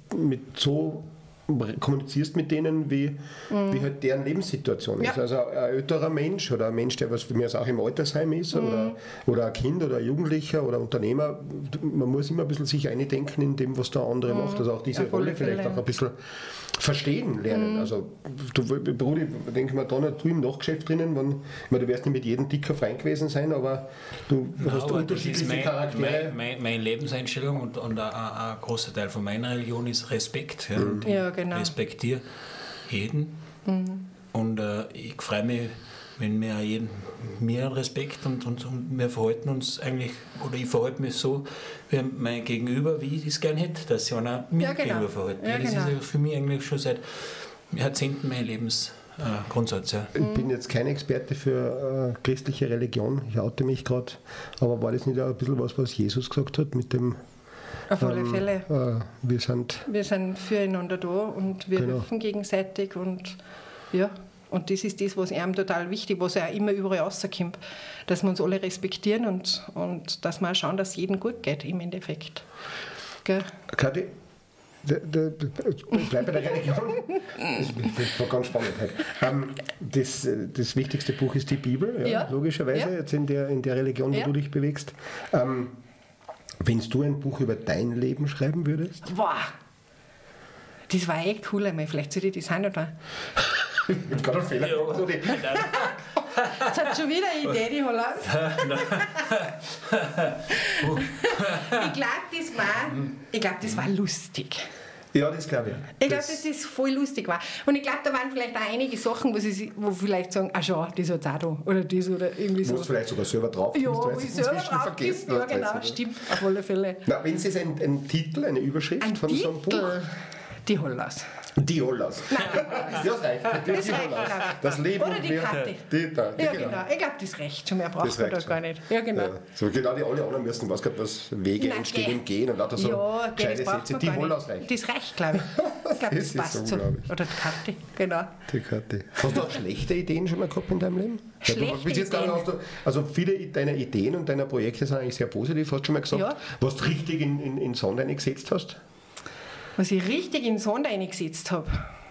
so kommunizierst mit denen, wie halt deren Lebenssituation ist. Also ein älterer Mensch oder ein Mensch, der was für mich auch im Altersheim ist, oder ein Kind oder ein Jugendlicher oder ein Unternehmer, man muss immer ein bisschen sich eindenken in dem, was der andere macht. Also auch diese Rolle vielleicht auch ein bisschen verstehen lernen. Also Brudi, denke mal, du im Nachgeschäft drinnen, du wirst nicht mit jedem dicker Freund gewesen sein, aber du hast unterschiedliche Charaktere.
Meine Lebenseinstellung und ein großer Teil von meiner Religion ist Respekt. Ja,
genau.
Respektiere jeden. Und ich freue mich, wenn wir jeden mir Respekt und wir verhalten uns eigentlich, oder ich verhalte mich so wie mein Gegenüber, wie ich es gerne hätte, dass sich einer mir gegenüber verhält. Das ist ja für mich eigentlich schon seit Jahrzehnten mein Lebensgrundsatz. Ja.
Ich bin jetzt kein Experte für christliche Religion, ich oute mich gerade, aber war das nicht auch ein bisschen was Jesus gesagt hat mit dem
auf alle Fälle.
Wir sind
füreinander da und wir helfen gegenseitig, und ja. Und das ist das, was ihm total wichtig, was er auch immer überall rauskommt, dass wir uns alle respektieren und dass wir auch schauen, dass es jedem gut geht im Endeffekt. Gell?
Kathi, bleib bei der Religion. Das war ganz spannend heute. Das wichtigste Buch ist die Bibel, logischerweise, jetzt in der Religion, wo du dich bewegst. Wenn du ein Buch über dein Leben schreiben würdest?
Boah, das war echt cool einmal. Vielleicht sollte ich das sein, oder?
Ich habe gerade einen Fehler gemacht.
Jetzt hat schon wieder eine Idee, die Holland. Ich glaube, das war lustig.
Ja, das glaube ich.
Ich glaube, dass das voll lustig war. Und ich glaube, da waren vielleicht auch einige Sachen, wo vielleicht sagen, ach schau, das hat es auch da. Oder das oder irgendwie so.
Du musst vielleicht sogar selber drauf.
Ja, wo ich selber drauf vergessen. Ja, genau, stimmt, auf alle Fälle.
Na, wenn es jetzt ein Titel, eine Überschrift von so einem Buch?
Die Hollers.
Die Hollers.
Nein,
Das reicht. Die
das reicht,
Hollers.
glaube ich.
Das Leben
Oder
und
die
wir.
Karte.
Ja,
Genau. Ich glaube, das reicht schon. Mehr braucht
Das
man da
reicht
gar
schon.
nicht. Ja, genau.
Ja. So, genau, die alle anderen müssen, was Wege
Nein,
entstehen
gell.
im Gehen und lauter so
Ja, das
gescheite
braucht
Sätze.
man
Die
gar
Hollers
nicht.
reicht.
Das reicht, glaube ich. Ich glaube,
Das
das
ist
passt so.
unglaublich.
Oder die Karte, genau.
Die Karte. Hast du auch schlechte Ideen schon mal gehabt in deinem Leben? Ja,
Schlechte
bis jetzt
Ideen?
Hast du, also viele deiner Ideen und deiner Projekte sind eigentlich sehr positiv, hast du schon mal gesagt.
Ja.
Was du richtig in Sand eingesetzt hast?
Was ich richtig in den Sand eingesetzt habe?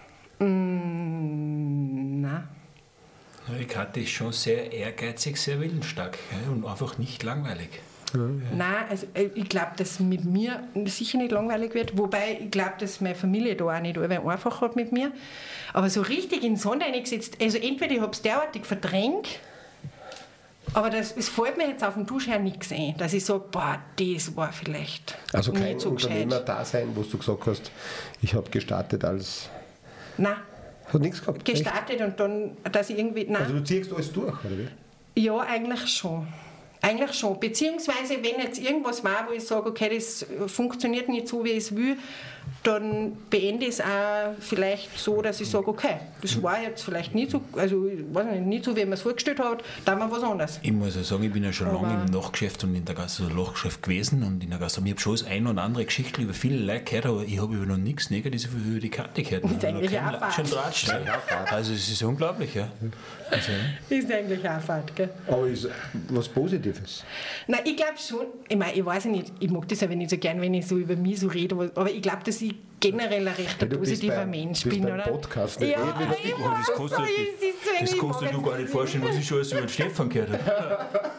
Nein.
Die Karte ist schon sehr ehrgeizig, sehr willensstark, gell? Und einfach nicht langweilig.
Nein, also ich glaube, dass mit mir sicher nicht langweilig wird. Wobei ich glaube, dass meine Familie da auch nicht einfach hat mit mir. Aber so richtig in den Sand eingesetzt, also entweder ich habe es derartig verdrängt, aber es fällt mir jetzt auf dem Dusch her nichts ein, dass ich sage, boah, das war vielleicht
Also kein
nicht so
Unternehmer
gescheit.
da sein, wo du gesagt hast, ich habe gestartet als...
Nein,
Hat nichts gehabt? Echt?
gestartet und dann, dass ich irgendwie, nein.
Also du ziehst alles durch, oder wie?
Ja, eigentlich schon. Eigentlich schon. Beziehungsweise, wenn jetzt irgendwas war, wo ich sage, okay, das funktioniert nicht so, wie ich es will, dann beende ich es auch vielleicht so, dass ich sage, okay, das war jetzt vielleicht nicht so, also ich weiß nicht so, wie man es vorgestellt hat, dann mal was anderes.
Ich muss ja sagen, ich bin ja schon
Aber-
lange im Nachgeschäft und in der Nachgeschäft gewesen und in der Gastronomie. Ich habe schon das eine oder andere Geschichte über viele Leute gehört, aber ich habe über noch nichts Negatives über die Karte gehört.
ist eigentlich auch Fahrt.
Schon Tratsch. Also es ist unglaublich, ja. Also,
Ist eigentlich auch Fahrt, gell?
Aber ist was Positives.
Nein, ich glaube schon, ich weiß nicht, ich mag das aber nicht so gern, wenn ich so über mich so rede, aber ich glaube, dass ich generell ein recht
Ja, du bist
positiver
beim-
Mensch
bist
bin,
beim
oder?
Podcast,
Ja,
nicht?
ich
das kannst du,
weiß,
das kannst du dir gar nicht vorstellen, was ich schon alles über den Stefan gehört habe.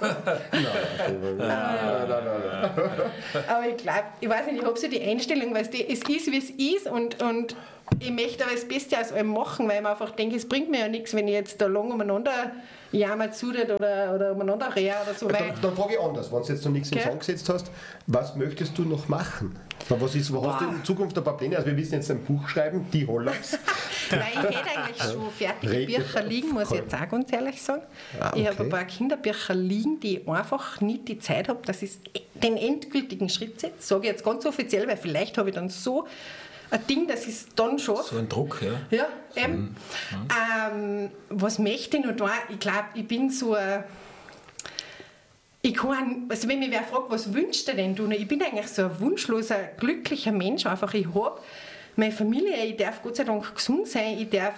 Aber ich glaube, ich weiß nicht, ich habe so die Einstellung, weil es ist, wie es ist und ich möchte aber das Beste aus allem machen, weil ich mir einfach denke, es bringt mir ja nichts, wenn ich jetzt da lang umeinander jammer zudet oder umeinander rehe oder so. Weil,
Dann frage ich anders, wenn du jetzt noch nichts im
Gell?
Song gesetzt hast, was möchtest du noch machen? Was hast du in Zukunft ein paar Pläne? Also wir wissen jetzt ein Buch schreiben, die Hollers.
weil ich hätte eigentlich schon fertige
Rede-
Bücher liegen, muss ich jetzt auch ganz ehrlich sagen.
Ah,
Ich habe
okay.
ein paar Kinderbücher liegen, die ich einfach nicht die Zeit habe, dass ich den endgültigen Schritt setze. Sage ich jetzt ganz offiziell, weil vielleicht habe ich dann so ein Ding, dass ich es dann schaffe.
So ein Druck, ja.
Ja, eben. Was möchte ich noch da? Ich glaube, ich bin so ein... Ich kann, also wenn mich wer fragt, was wünschst du denn? Du? Ich bin eigentlich so ein wunschloser, glücklicher Mensch. Einfach, ich habe meine Familie, ich darf Gott sei Dank gesund sein, ich darf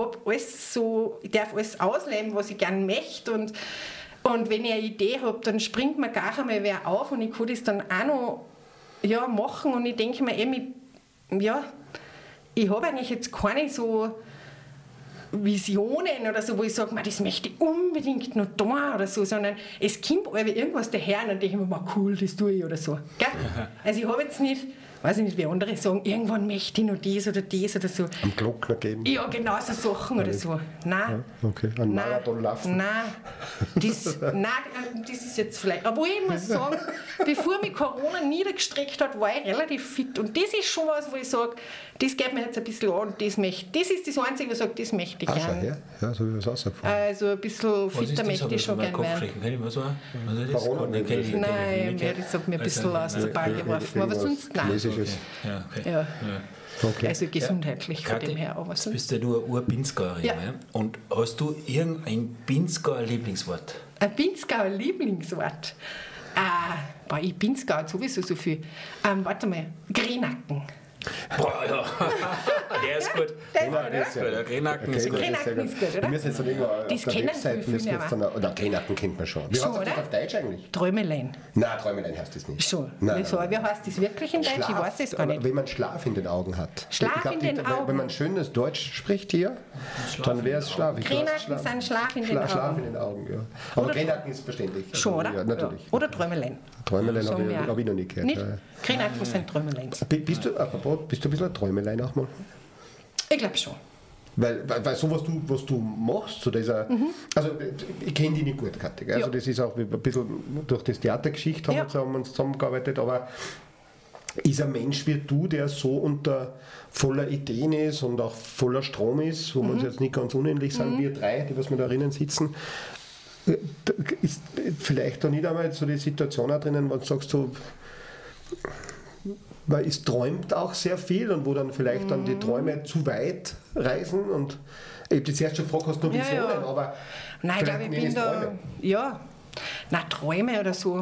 alles ausleben, was ich gerne möchte. Und wenn ich eine Idee habe, dann springt mir gar einmal wer auf und ich kann das dann auch noch machen. Und ich denke mir eben, ich habe eigentlich jetzt keine so Visionen oder so, wo ich sage, das möchte ich unbedingt noch da oder so, sondern es kommt aber irgendwas daher und dann denke ich mir, mal, cool, das tue ich oder so. Gell? Also ich habe jetzt nicht, weiß ich nicht, wie andere sagen, irgendwann möchte ich noch das oder so.
Am Glockner gehen.
Ja, genau so Sachen oder so. Nein.
Okay, einen Marathon laufen.
Nein, das ist jetzt vielleicht. Aber ich muss sagen, bevor mich Corona niedergestreckt hat, war ich relativ fit. Und das ist schon was, wo ich sage, das geht mir jetzt ein bisschen an. Das ist das Einzige, wo ich sage, das möchte ich
Ah, schau
gerne.
her. Ja, so wie wir es rausgefunden.
Also ein bisschen fitter möchte ich schon gerne werden.
Kenn ich was war? Was ist das?
Corona-
Den kenn ich- kenn ich
Nein,
nicht.
ja, das hat mir ein bisschen aus der Bahn geworfen. Aber
Irgendwas
sonst nein.
Chinesisches.
Ja, okay.
Ja.
Okay.
Also gesundheitlich von
Kathi,
dem her. Aber
du
sonst.
bist ja nur eine Ur-Pinzgauerin.
Ja.
Ja. Und hast du irgendein Pinzgauer Lieblingswort?
Ein Pinzgauer Lieblingswort. Ich Pinzgau hat sowieso so viel. Warte mal, Grenacken.
Boah, ja. Der ist gut.
Der ist
Ja,
gut,
das ist
oder?
Der Grenacken
Okay,
ist gut.
Grenacken
sehr gut.
ist gut, oder?
Wir müssen jetzt dann irgendwo auf
Das
der
kennen
Webseite,
viele
müssen wir jetzt
nicht
dann, oder Grenacken kennt man schon. Wie
Schon,
heißt das
oder?
auf Deutsch eigentlich?
Träumelein.
Nein, Träumelein heißt das nicht.
Schon.
Nein,
Wieso?
nein,
Wie heißt das wirklich in Deutsch? Ich
Schlaf,
weiß es gar
aber
nicht.
wenn man Schlaf in den Augen hat.
Schlaf
Ich glaub,
in den
wenn
Augen.
man schönes Deutsch spricht hier, dann wäre es Schlaf. Ich glaub,
Grenacken sind Schlaf in den
Schlaf
Augen.
in den Augen, ja. Aber
Oder-
Grenacken ist verständlich.
Schon, oder?
Ja, natürlich.
Ja. Oder Träumelein.
Träumelein habe
Sagen wir auch.
ich noch nicht gehört.
Nicht?
Ja.
Grenacken sind Träumelein.
Bist du ein bisschen ein Träumelein auch mal?
Ich glaube schon.
Weil so, was du machst, so dieser, also ich kenne die nicht gut, Kathi, gell? Also
Ja.
das ist auch ein bisschen durch das Theatergeschichte
Ja.
haben wir uns zusammengearbeitet, aber ist ein Mensch wie du, der so unter voller Ideen ist und auch voller Strom ist, wo wir uns jetzt nicht ganz unähnlich sind, wir drei, die was wir da drinnen sitzen, da ist vielleicht da nicht einmal so die Situation auch drinnen, wo du sagst, so, man träumt auch sehr viel und wo dann vielleicht dann die Träume zu weit reisen und ich habe dich zuerst schon gefragt, hast du noch Visionen, aber
nein, ich glaube, ich bin da, Träume. Ja, nein, Träume oder so,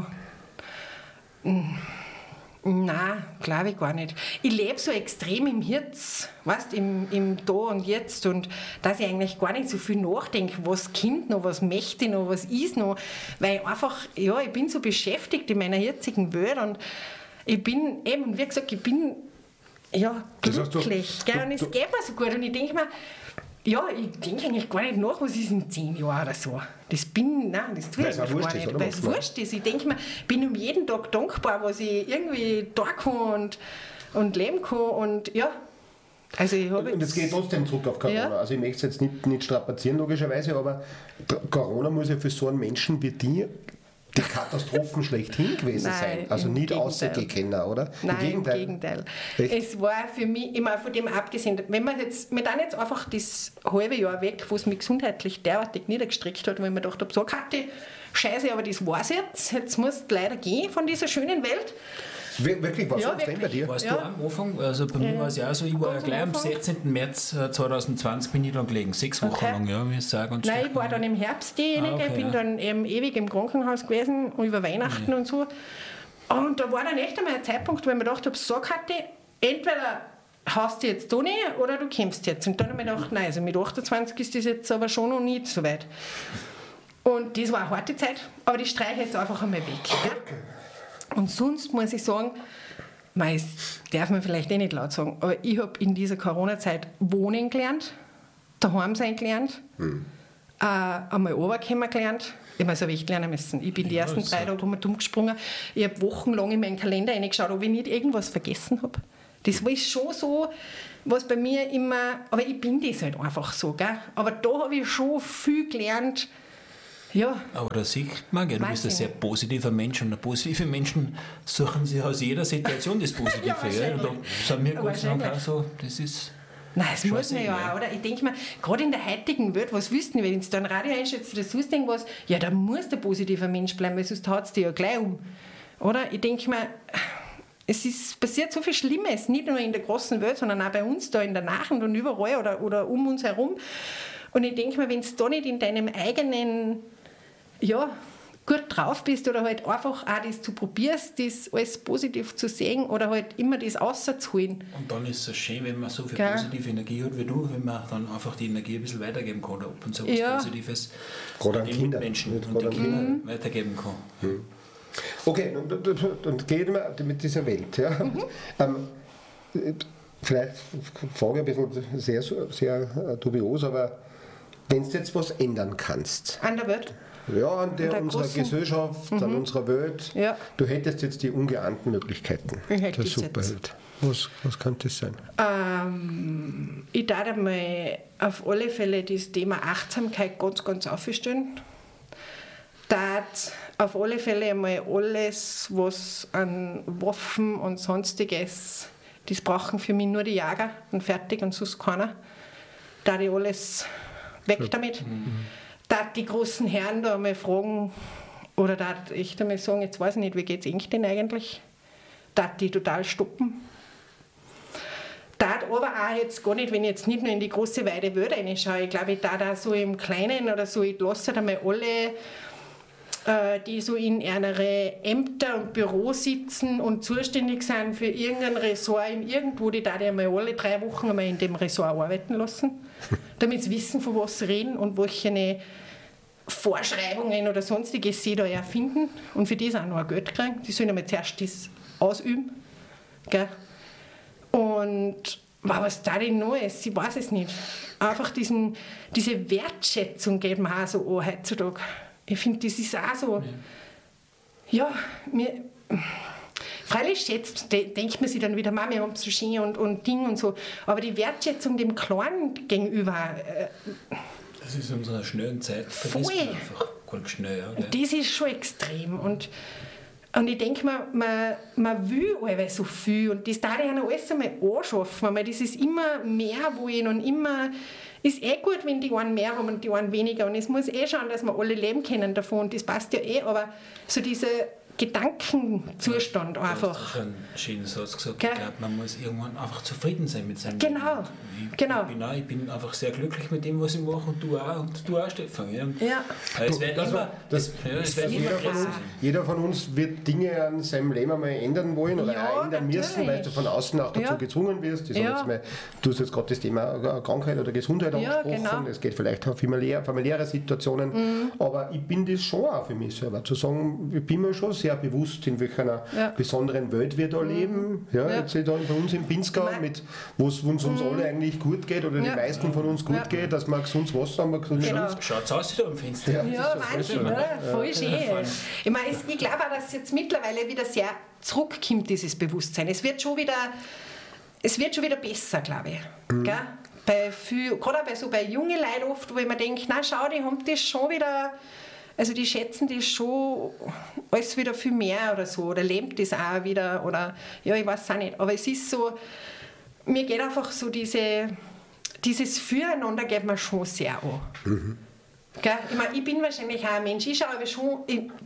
nein, glaube ich gar nicht. Ich lebe so extrem im Jetzt, weißt, im Da und Jetzt und dass ich eigentlich gar nicht so viel nachdenke, was kommt noch, was möchte ich noch, was ist noch, weil einfach, ja, ich bin so beschäftigt in meiner jetzigen Welt und ich bin eben, wie gesagt, ich bin ja glücklich, und es geht mir so gut und ich denke mir, ja, ich denke eigentlich gar nicht nach, was ist in 10 Jahren oder so. Das tue ich gar nicht, weil es wurscht ist. Ich denke mir, ich bin um jeden Tag dankbar, was ich irgendwie da kann und leben kann und ja. Also ich
und es geht trotzdem zurück auf Corona. Ja. Also ich möchte es jetzt nicht strapazieren logischerweise, aber Corona muss ja für so einen Menschen wie die Katastrophen schlechthin gewesen sein. Also nicht ausgehen können, oder?
Nein, im Gegenteil. Es war für mich, immer von dem abgesehen, wenn wir dann jetzt einfach das halbe Jahr weg, wo es mich gesundheitlich derartig niedergestreckt hat, weil ich mir gedacht habe, so Kathi, scheiße, aber das war's jetzt musst du leider gehen von dieser schönen Welt.
Wirklich, was ist denn bei dir?
Warst du am Anfang? Also bei mir war es ja auch so, ich war ja gleich am 16. März 2020 bin ich dann gelegen, 6 Wochen lang, ja, wie ich sagen.
Nein, ich war dann im Herbst diejenige, ich bin dann eben ewig im Krankenhaus gewesen, über Weihnachten und so. Und da war dann echt einmal ein Zeitpunkt, wo ich mir gedacht habe, so Kathi, entweder haust du jetzt da nicht oder du kämpfst jetzt. Und dann habe ich mir gedacht, nein, also mit 28 ist das jetzt aber schon noch nicht so weit. Und das war eine harte Zeit, aber die streiche ich jetzt einfach einmal weg. Ja? Und sonst muss ich sagen, das darf man vielleicht nicht laut sagen, aber ich habe in dieser Corona-Zeit wohnen gelernt, daheim sein gelernt, einmal runterkommen gelernt. Ich habe also echt lernen müssen. Ich bin die ersten 3 Tage dumm gesprungen. Ich habe wochenlang in meinen Kalender reingeschaut, ob ich nicht irgendwas vergessen habe. Das war schon so, was bei mir immer, aber ich bin das halt einfach so, gell? Aber da habe ich schon viel gelernt. Ja.
Aber da sieht man, du bist ein sehr positiver Mensch und positive Menschen suchen sich aus jeder Situation das Positive. Ja, und da sind wir Gott sei Dank auch so, das ist...
Nein, das muss man ja auch, oder? Ich denke mir, gerade in der heutigen Welt, was willst du denn, wenn du da ein Radio einschätzt oder sonst irgendwas, ja, da muss der positiver Mensch bleiben, weil sonst haut es dich ja gleich um. Oder? Ich denke mir, passiert so viel Schlimmes, nicht nur in der großen Welt, sondern auch bei uns da in der Nachricht und überall oder um uns herum. Und ich denke mir, wenn du da nicht in deinem eigenen... ja, gut drauf bist oder halt einfach auch das zu probierst, das alles positiv zu sehen oder halt immer das rauszuholen.
Und dann ist es schön, wenn man so viel positive Energie hat wie du, wenn man dann einfach die Energie ein bisschen weitergeben kann oder ab und zu was Positives
den
Mitmenschen und den Kindern weitergeben kann.
Okay, und gehen wir mit dieser Welt. Ja. Vielleicht frage ich ein bisschen sehr dubios, aber wenn du jetzt was ändern kannst.
An der Welt?
Ja, an unserer Gesellschaft, an unserer Welt. Ja. Du hättest jetzt die ungeahnten Möglichkeiten. Der Superheld. Was könnte das sein?
Ich darf einmal auf alle Fälle das Thema Achtsamkeit ganz, ganz aufstellen. Darf auf alle Fälle einmal alles, was an Waffen und Sonstiges, das brauchen für mich nur die Jäger und fertig und sonst keiner. Da ich alles weg damit. Darf die großen Herren da einmal fragen, oder darf ich einmal sagen, jetzt weiß ich nicht, wie geht es Ihnen denn eigentlich? Darf die total stoppen? Darf aber auch jetzt gar nicht, wenn ich jetzt nicht nur in die große weite Welt reinschaue, ich glaube, ich darf da so im Kleinen oder so, ich lasse halt einmal alle, die so in ihre Ämter und Büros sitzen und zuständig sind für irgendein Ressort irgendwo, die darf ich einmal alle 3 Wochen einmal in dem Ressort arbeiten lassen, damit sie wissen, von was sie reden und welche Vorschreibungen oder sonstiges sie da erfinden und für das auch noch ein Geld kriegen. Die sollen einmal zuerst das ausüben. Gell? Und was da denn noch ist, ich weiß es nicht. Einfach diese Wertschätzung geht mir auch so an heutzutage. Ich finde, das ist auch so, freilich denkt man sich dann wieder, Mama, wir haben es so schön und Ding und so, aber die Wertschätzung dem Kleinen gegenüber...
das ist in unserer schnellen Zeit, vergisst man einfach ganz schnell. Ja,
das ist schon extrem und ich denke mir, man will alle so viel und das darf ich auch alles einmal anschaffen, weil das ist immer mehr wollen und immer... Ist gut, wenn die einen mehr haben und die einen weniger. Und es muss schauen, dass wir alle leben können davon. Und das passt ja aber so diese Gedankenzustand einfach.
Du hast schon einen schönen Satz gesagt.
Gell?
Ich glaube, man muss irgendwann einfach zufrieden sein mit seinem
Genau,
Leben.
genau.
Ich bin einfach sehr glücklich mit dem, was ich mache und du auch Stefan. Ja.
Ja.
Es wird immer,
jeder von uns wird Dinge an seinem Leben einmal ändern wollen oder
Ja,
auch ändern müssen,
natürlich.
weil du von außen auch dazu
Ja.
gezwungen wirst. Ich sag
Ja.
jetzt mal, du hast jetzt gerade das Thema Krankheit oder Gesundheit
Ja,
angesprochen.
genau.
Es geht vielleicht auch familiäre Situationen. Aber ich bin das schon auch für mich selber. Zu sagen, ich bin mir schon sehr bewusst, in welcher besonderen Welt wir da leben. Ja,
Ja.
jetzt da bei uns im Pinzgau, wo es uns alle eigentlich gut geht oder die meisten von uns gut geht, dass wir gesundes Wasser haben.
Genau.
schaut aus da am Fenster.
Ja, Wahnsinn, oder? Voll schön. Ich meine, ich glaube auch, dass jetzt mittlerweile wieder sehr zurückkommt, dieses Bewusstsein. Es wird schon wieder besser, glaube ich. Gell? Gerade bei jungen Leuten oft, wo ich mir denke, na schau, die haben das schon wieder, also die schätzen das schon alles wieder viel mehr oder so, oder lebt das auch wieder, oder ja, ich weiß auch nicht. Aber es ist so, mir geht einfach so dieses Füreinander geht mir schon sehr an. Gell? Ich meine, ich bin wahrscheinlich auch ein Mensch, ich schaue aber schon,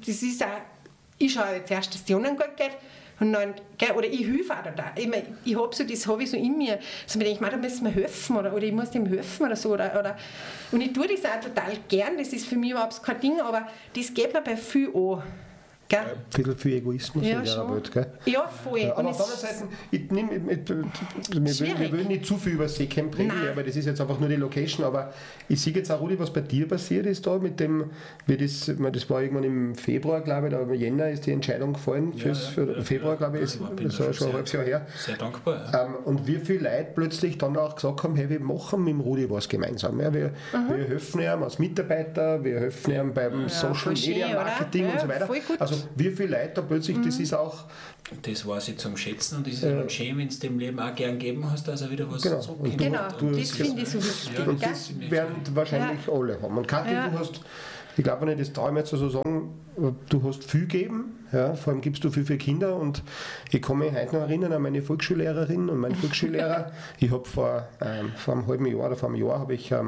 ich schaue jetzt erst, dass die anderen gut geht. Und dann, gell, oder ich helfe auch da. Ich habe ich so in mir. Also ich denke, da müssen wir helfen oder ich muss dem helfen oder so. Und ich tue das auch total gern, das ist für mich überhaupt kein Ding, aber das geht mir bei viel an. Gell?
Ein bisschen viel Egoismus
Ja,
in der
schon.
Welt. Gell?
Ja, voll.
Ja, aber
Und
auf der anderen Seite, wir wollen nicht zu viel über Seecamp reden,
Nein.
weil das ist jetzt einfach nur die Location, aber ich sehe jetzt auch, Rudi, was bei dir passiert ist da mit dem, das war irgendwann im Februar, glaube ich, oder im Jänner ist die Entscheidung gefallen, für Februar, glaube ich, das war schon ein halbes Jahr her.
Sehr dankbar.
Und wie viele Leute plötzlich dann auch gesagt haben, hey, wir machen mit dem Rudi was gemeinsam. Ja, wir helfen ihm als Mitarbeiter, wir helfen ihm beim Social
voll schön,
Media Marketing
oder?
und so weiter.
Voll gut.
Also wie viele Leute da plötzlich, das ist auch...
Das war sie zum Schätzen und das ist dann schön, wenn du dem Leben auch gern geben hast, dass er wieder was
Genau.
zurückkommt.
Genau,
Du-
das finde ich so wichtig.
Und
gell?
das werden wahrscheinlich alle haben. Und Kathi, du hast, ich glaube nicht, das traue ich mir jetzt so sagen, du hast viel gegeben, ja, vor allem gibst du viel für Kinder und ich kann mich heute noch erinnern an meine Volksschullehrerin und meinen Volksschullehrer. Ich habe vor einem halben Jahr oder vor einem Jahr habe ich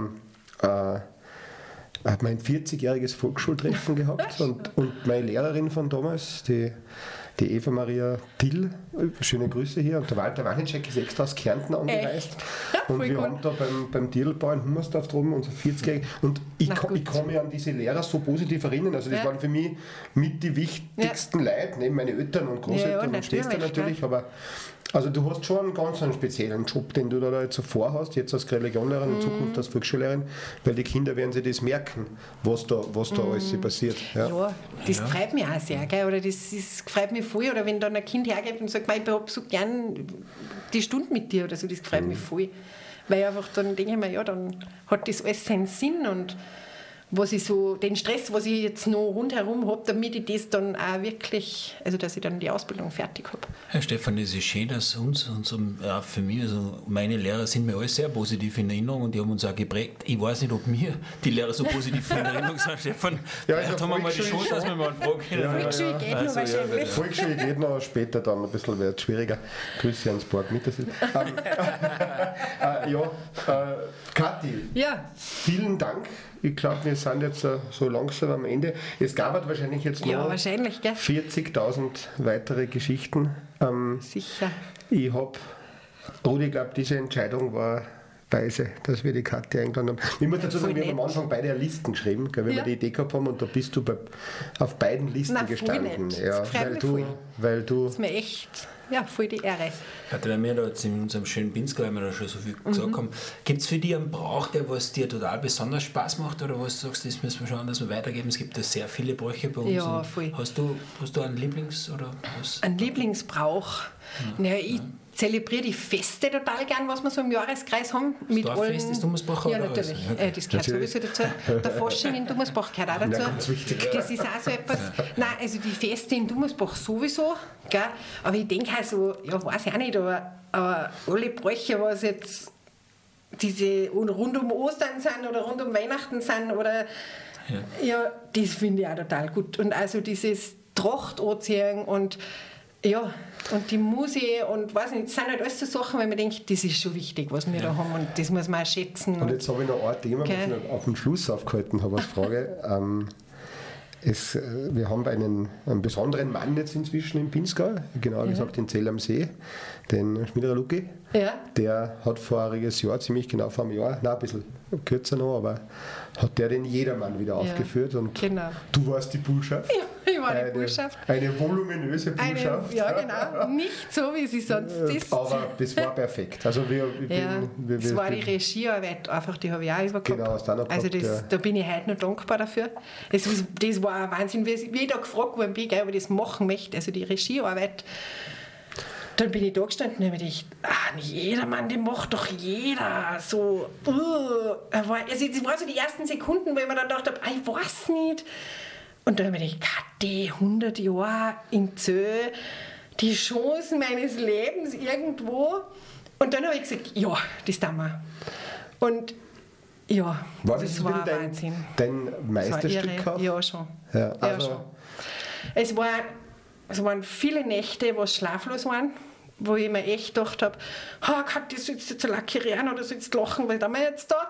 mein 40-jähriges Volksschultreffen gehabt und meine Lehrerin von damals, die Eva Maria Till, schöne Grüße hier, und der Walter Wanicek ist extra aus Kärnten angereist. Und
Voll
wir
gut.
haben da beim Dirlbau in Hummersdorf drüben unser 40-jähriges. Und ich
Na
kann
gut.
mich an diese Lehrer so positiv erinnern. Also das
Ja.
waren für mich mit die wichtigsten Leute, neben meine Eltern und Großeltern und Schwestern natürlich. Aber also du hast schon einen ganz einen speziellen Job, den du da jetzt so vorhast, jetzt als Religionlehrerin, in Zukunft als Volksschullehrerin, weil die Kinder werden sich das merken, was da alles passiert. Ja.
Ja, das freut mich auch sehr, gell? Oder das freut mich voll. Oder wenn dann ein Kind hergeht und sagt, ich habe so gern die Stunde mit dir oder so, das freut mich voll. Weil einfach dann denke ich mir, ja, dann hat das alles seinen Sinn und was ich so, den Stress, was ich jetzt noch rundherum habe, damit ich das dann auch wirklich, also dass ich dann die Ausbildung fertig habe.
Herr Stefan, es ist schön, dass für mich, also meine Lehrer sind mir alle sehr positiv in Erinnerung und die haben uns auch geprägt. Ich weiß nicht, ob mir die Lehrer so positiv in Erinnerung sind, Stefan.
Ja,
Vielleicht
also
haben wir mal die
Volksschule
Chance, dass wir mal einen Fragen können.
Volksschule geht noch wahrscheinlich.
Volksschule geht noch, später dann ein bisschen wird schwieriger. Grüße ans Borg mit. Kathi,
Ja,
vielen Dank. Ich glaube, wir sind jetzt so langsam am Ende. Es gab halt wahrscheinlich jetzt
ja,
noch
wahrscheinlich, gell?
40.000 weitere Geschichten.
Sicher.
Ich habe, Rudi, ich glaube, diese Entscheidung war weise, dass wir die Kathi eingeladen haben. Ich muss dazu sagen,
Voll
wir haben am
nett.
Anfang beide Listen geschrieben, gell, weil
Ja.
wir die Idee gehabt haben und da bist du auf beiden Listen
Na, voll
gestanden.
nett.
Ja,
Das freut mich voll.
weil du
Das ist mir echt, ja, voll die Ehre.
Weil wir da jetzt in unserem schönen Pinzgau, weil wir da schon so viel gesagt haben, gibt es für dich einen Brauch, der was dir total besonders Spaß macht oder was du sagst, das müssen wir schauen, dass wir weitergeben? Es gibt ja sehr viele Bräuche bei uns.
Ja,
Und
voll.
Hast du einen Lieblings- oder was?
Ein Lieblingsbrauch. Ja, ich zelebriere die Feste total gern, was wir so im Jahreskreis haben. Mit
Dorffest ist Dummersbach
Ja,
oder
natürlich.
was? Okay.
Das gehört sowieso dazu. Der Fasching in Dummersbach gehört auch dazu.
Ja, ganz wichtig.
Das ist auch so etwas. Nein, also die Feste in Dummersbach sowieso. Gell? Aber ich denke also, ja, weiß ich auch nicht, aber alle Bräuche, was jetzt diese rund um Ostern sind oder rund um Weihnachten sind oder ja, das finde ich auch total gut. Und also dieses Tracht anziehen und ja, und die Musik und weiß nicht, das sind halt alles so Sachen, weil man denkt, das ist schon wichtig, was wir da haben und das muss man auch schätzen.
Und jetzt habe ich noch ein Thema,
Okay.
was ich noch auf den Schluss aufgehalten habe als Frage. wir haben einen besonderen Mann jetzt inzwischen im Pinzgau, genauer gesagt in Zell am See, den Schmiederer Luki.
Ja.
Der hat voriges Jahr, ziemlich genau vor einem Jahr, ein bisschen kürzer noch, aber hat der den Jedermann wieder aufgeführt und du warst die Bullschaft.
Ja, ich war die Bullschaft.
Eine voluminöse Bullschaft.
Ja, genau. Nicht so, wie sie sonst ist.
Aber das war perfekt. Also
das war die Regiearbeit, einfach, die habe ich auch übergehabt.
Genau, hast du auch noch gehabt,
da bin ich heute noch dankbar dafür. Das war ein Wahnsinn, wie ich da gefragt worden bin, ob ich das machen möchte, also die Regiearbeit. Dann bin ich da gestanden und habe mir gedacht, nicht jeder Mann, den macht doch jeder. So, das war so die ersten Sekunden, wo ich mir dann gedacht habe, ich weiß nicht. Und dann habe ich mir gedacht, die 100 Jahre in Zö, die Chancen meines Lebens irgendwo. Und dann habe ich gesagt, ja, das tun wir. Und ja, das war Wahnsinn.
Dein Meisterstück auch?
Ja, schon.
Ja, also
ja, schon. Es waren viele Nächte, wo schlaflos waren, wo ich mir echt gedacht habe, Gott, das sollst jetzt lackieren oder sollst lachen, weil da bin ich jetzt da.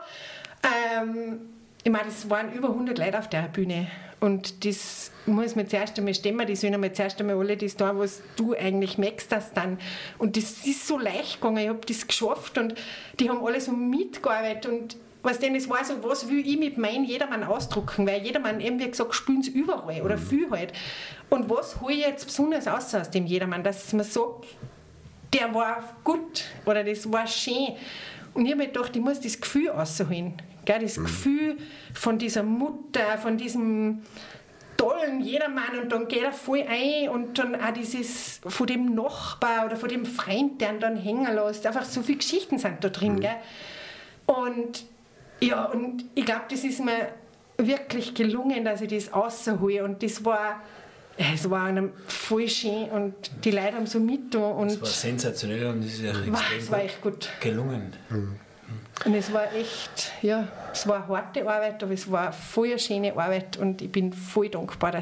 Ich meine, es waren über 100 Leute auf der Bühne und das muss man zuerst einmal stemmen, die sollen einmal zuerst einmal alle das tun, was du eigentlich merkst, das dann. Und das ist so leicht gegangen, ich habe das geschafft und die haben alle so mitgearbeitet und es war so, was will ich mit meinem Jedermann ausdrucken, weil Jedermann eben, wie gesagt, spielen sie überall oder viel halt. Und was hole ich jetzt besonders aus dem Jedermann, dass man sagt, der war gut oder das war schön. Und ich habe mir gedacht, ich muss das Gefühl rausholen. Das Gefühl von dieser Mutter, von diesem tollen Jedermann und dann geht er voll ein und dann auch dieses von dem Nachbar oder von dem Freund, der ihn dann hängen lässt. Einfach so viele Geschichten sind da drin. Gell? Und ja, und ich glaube, das ist mir wirklich gelungen, dass ich das raushole. Und das war voll schön und die Leute haben so mitgetan.
Das war sensationell und es ist
es war echt gut
gelungen.
Und es war echt, es war eine harte Arbeit, aber es war voll eine schöne Arbeit und ich bin voll dankbar, dass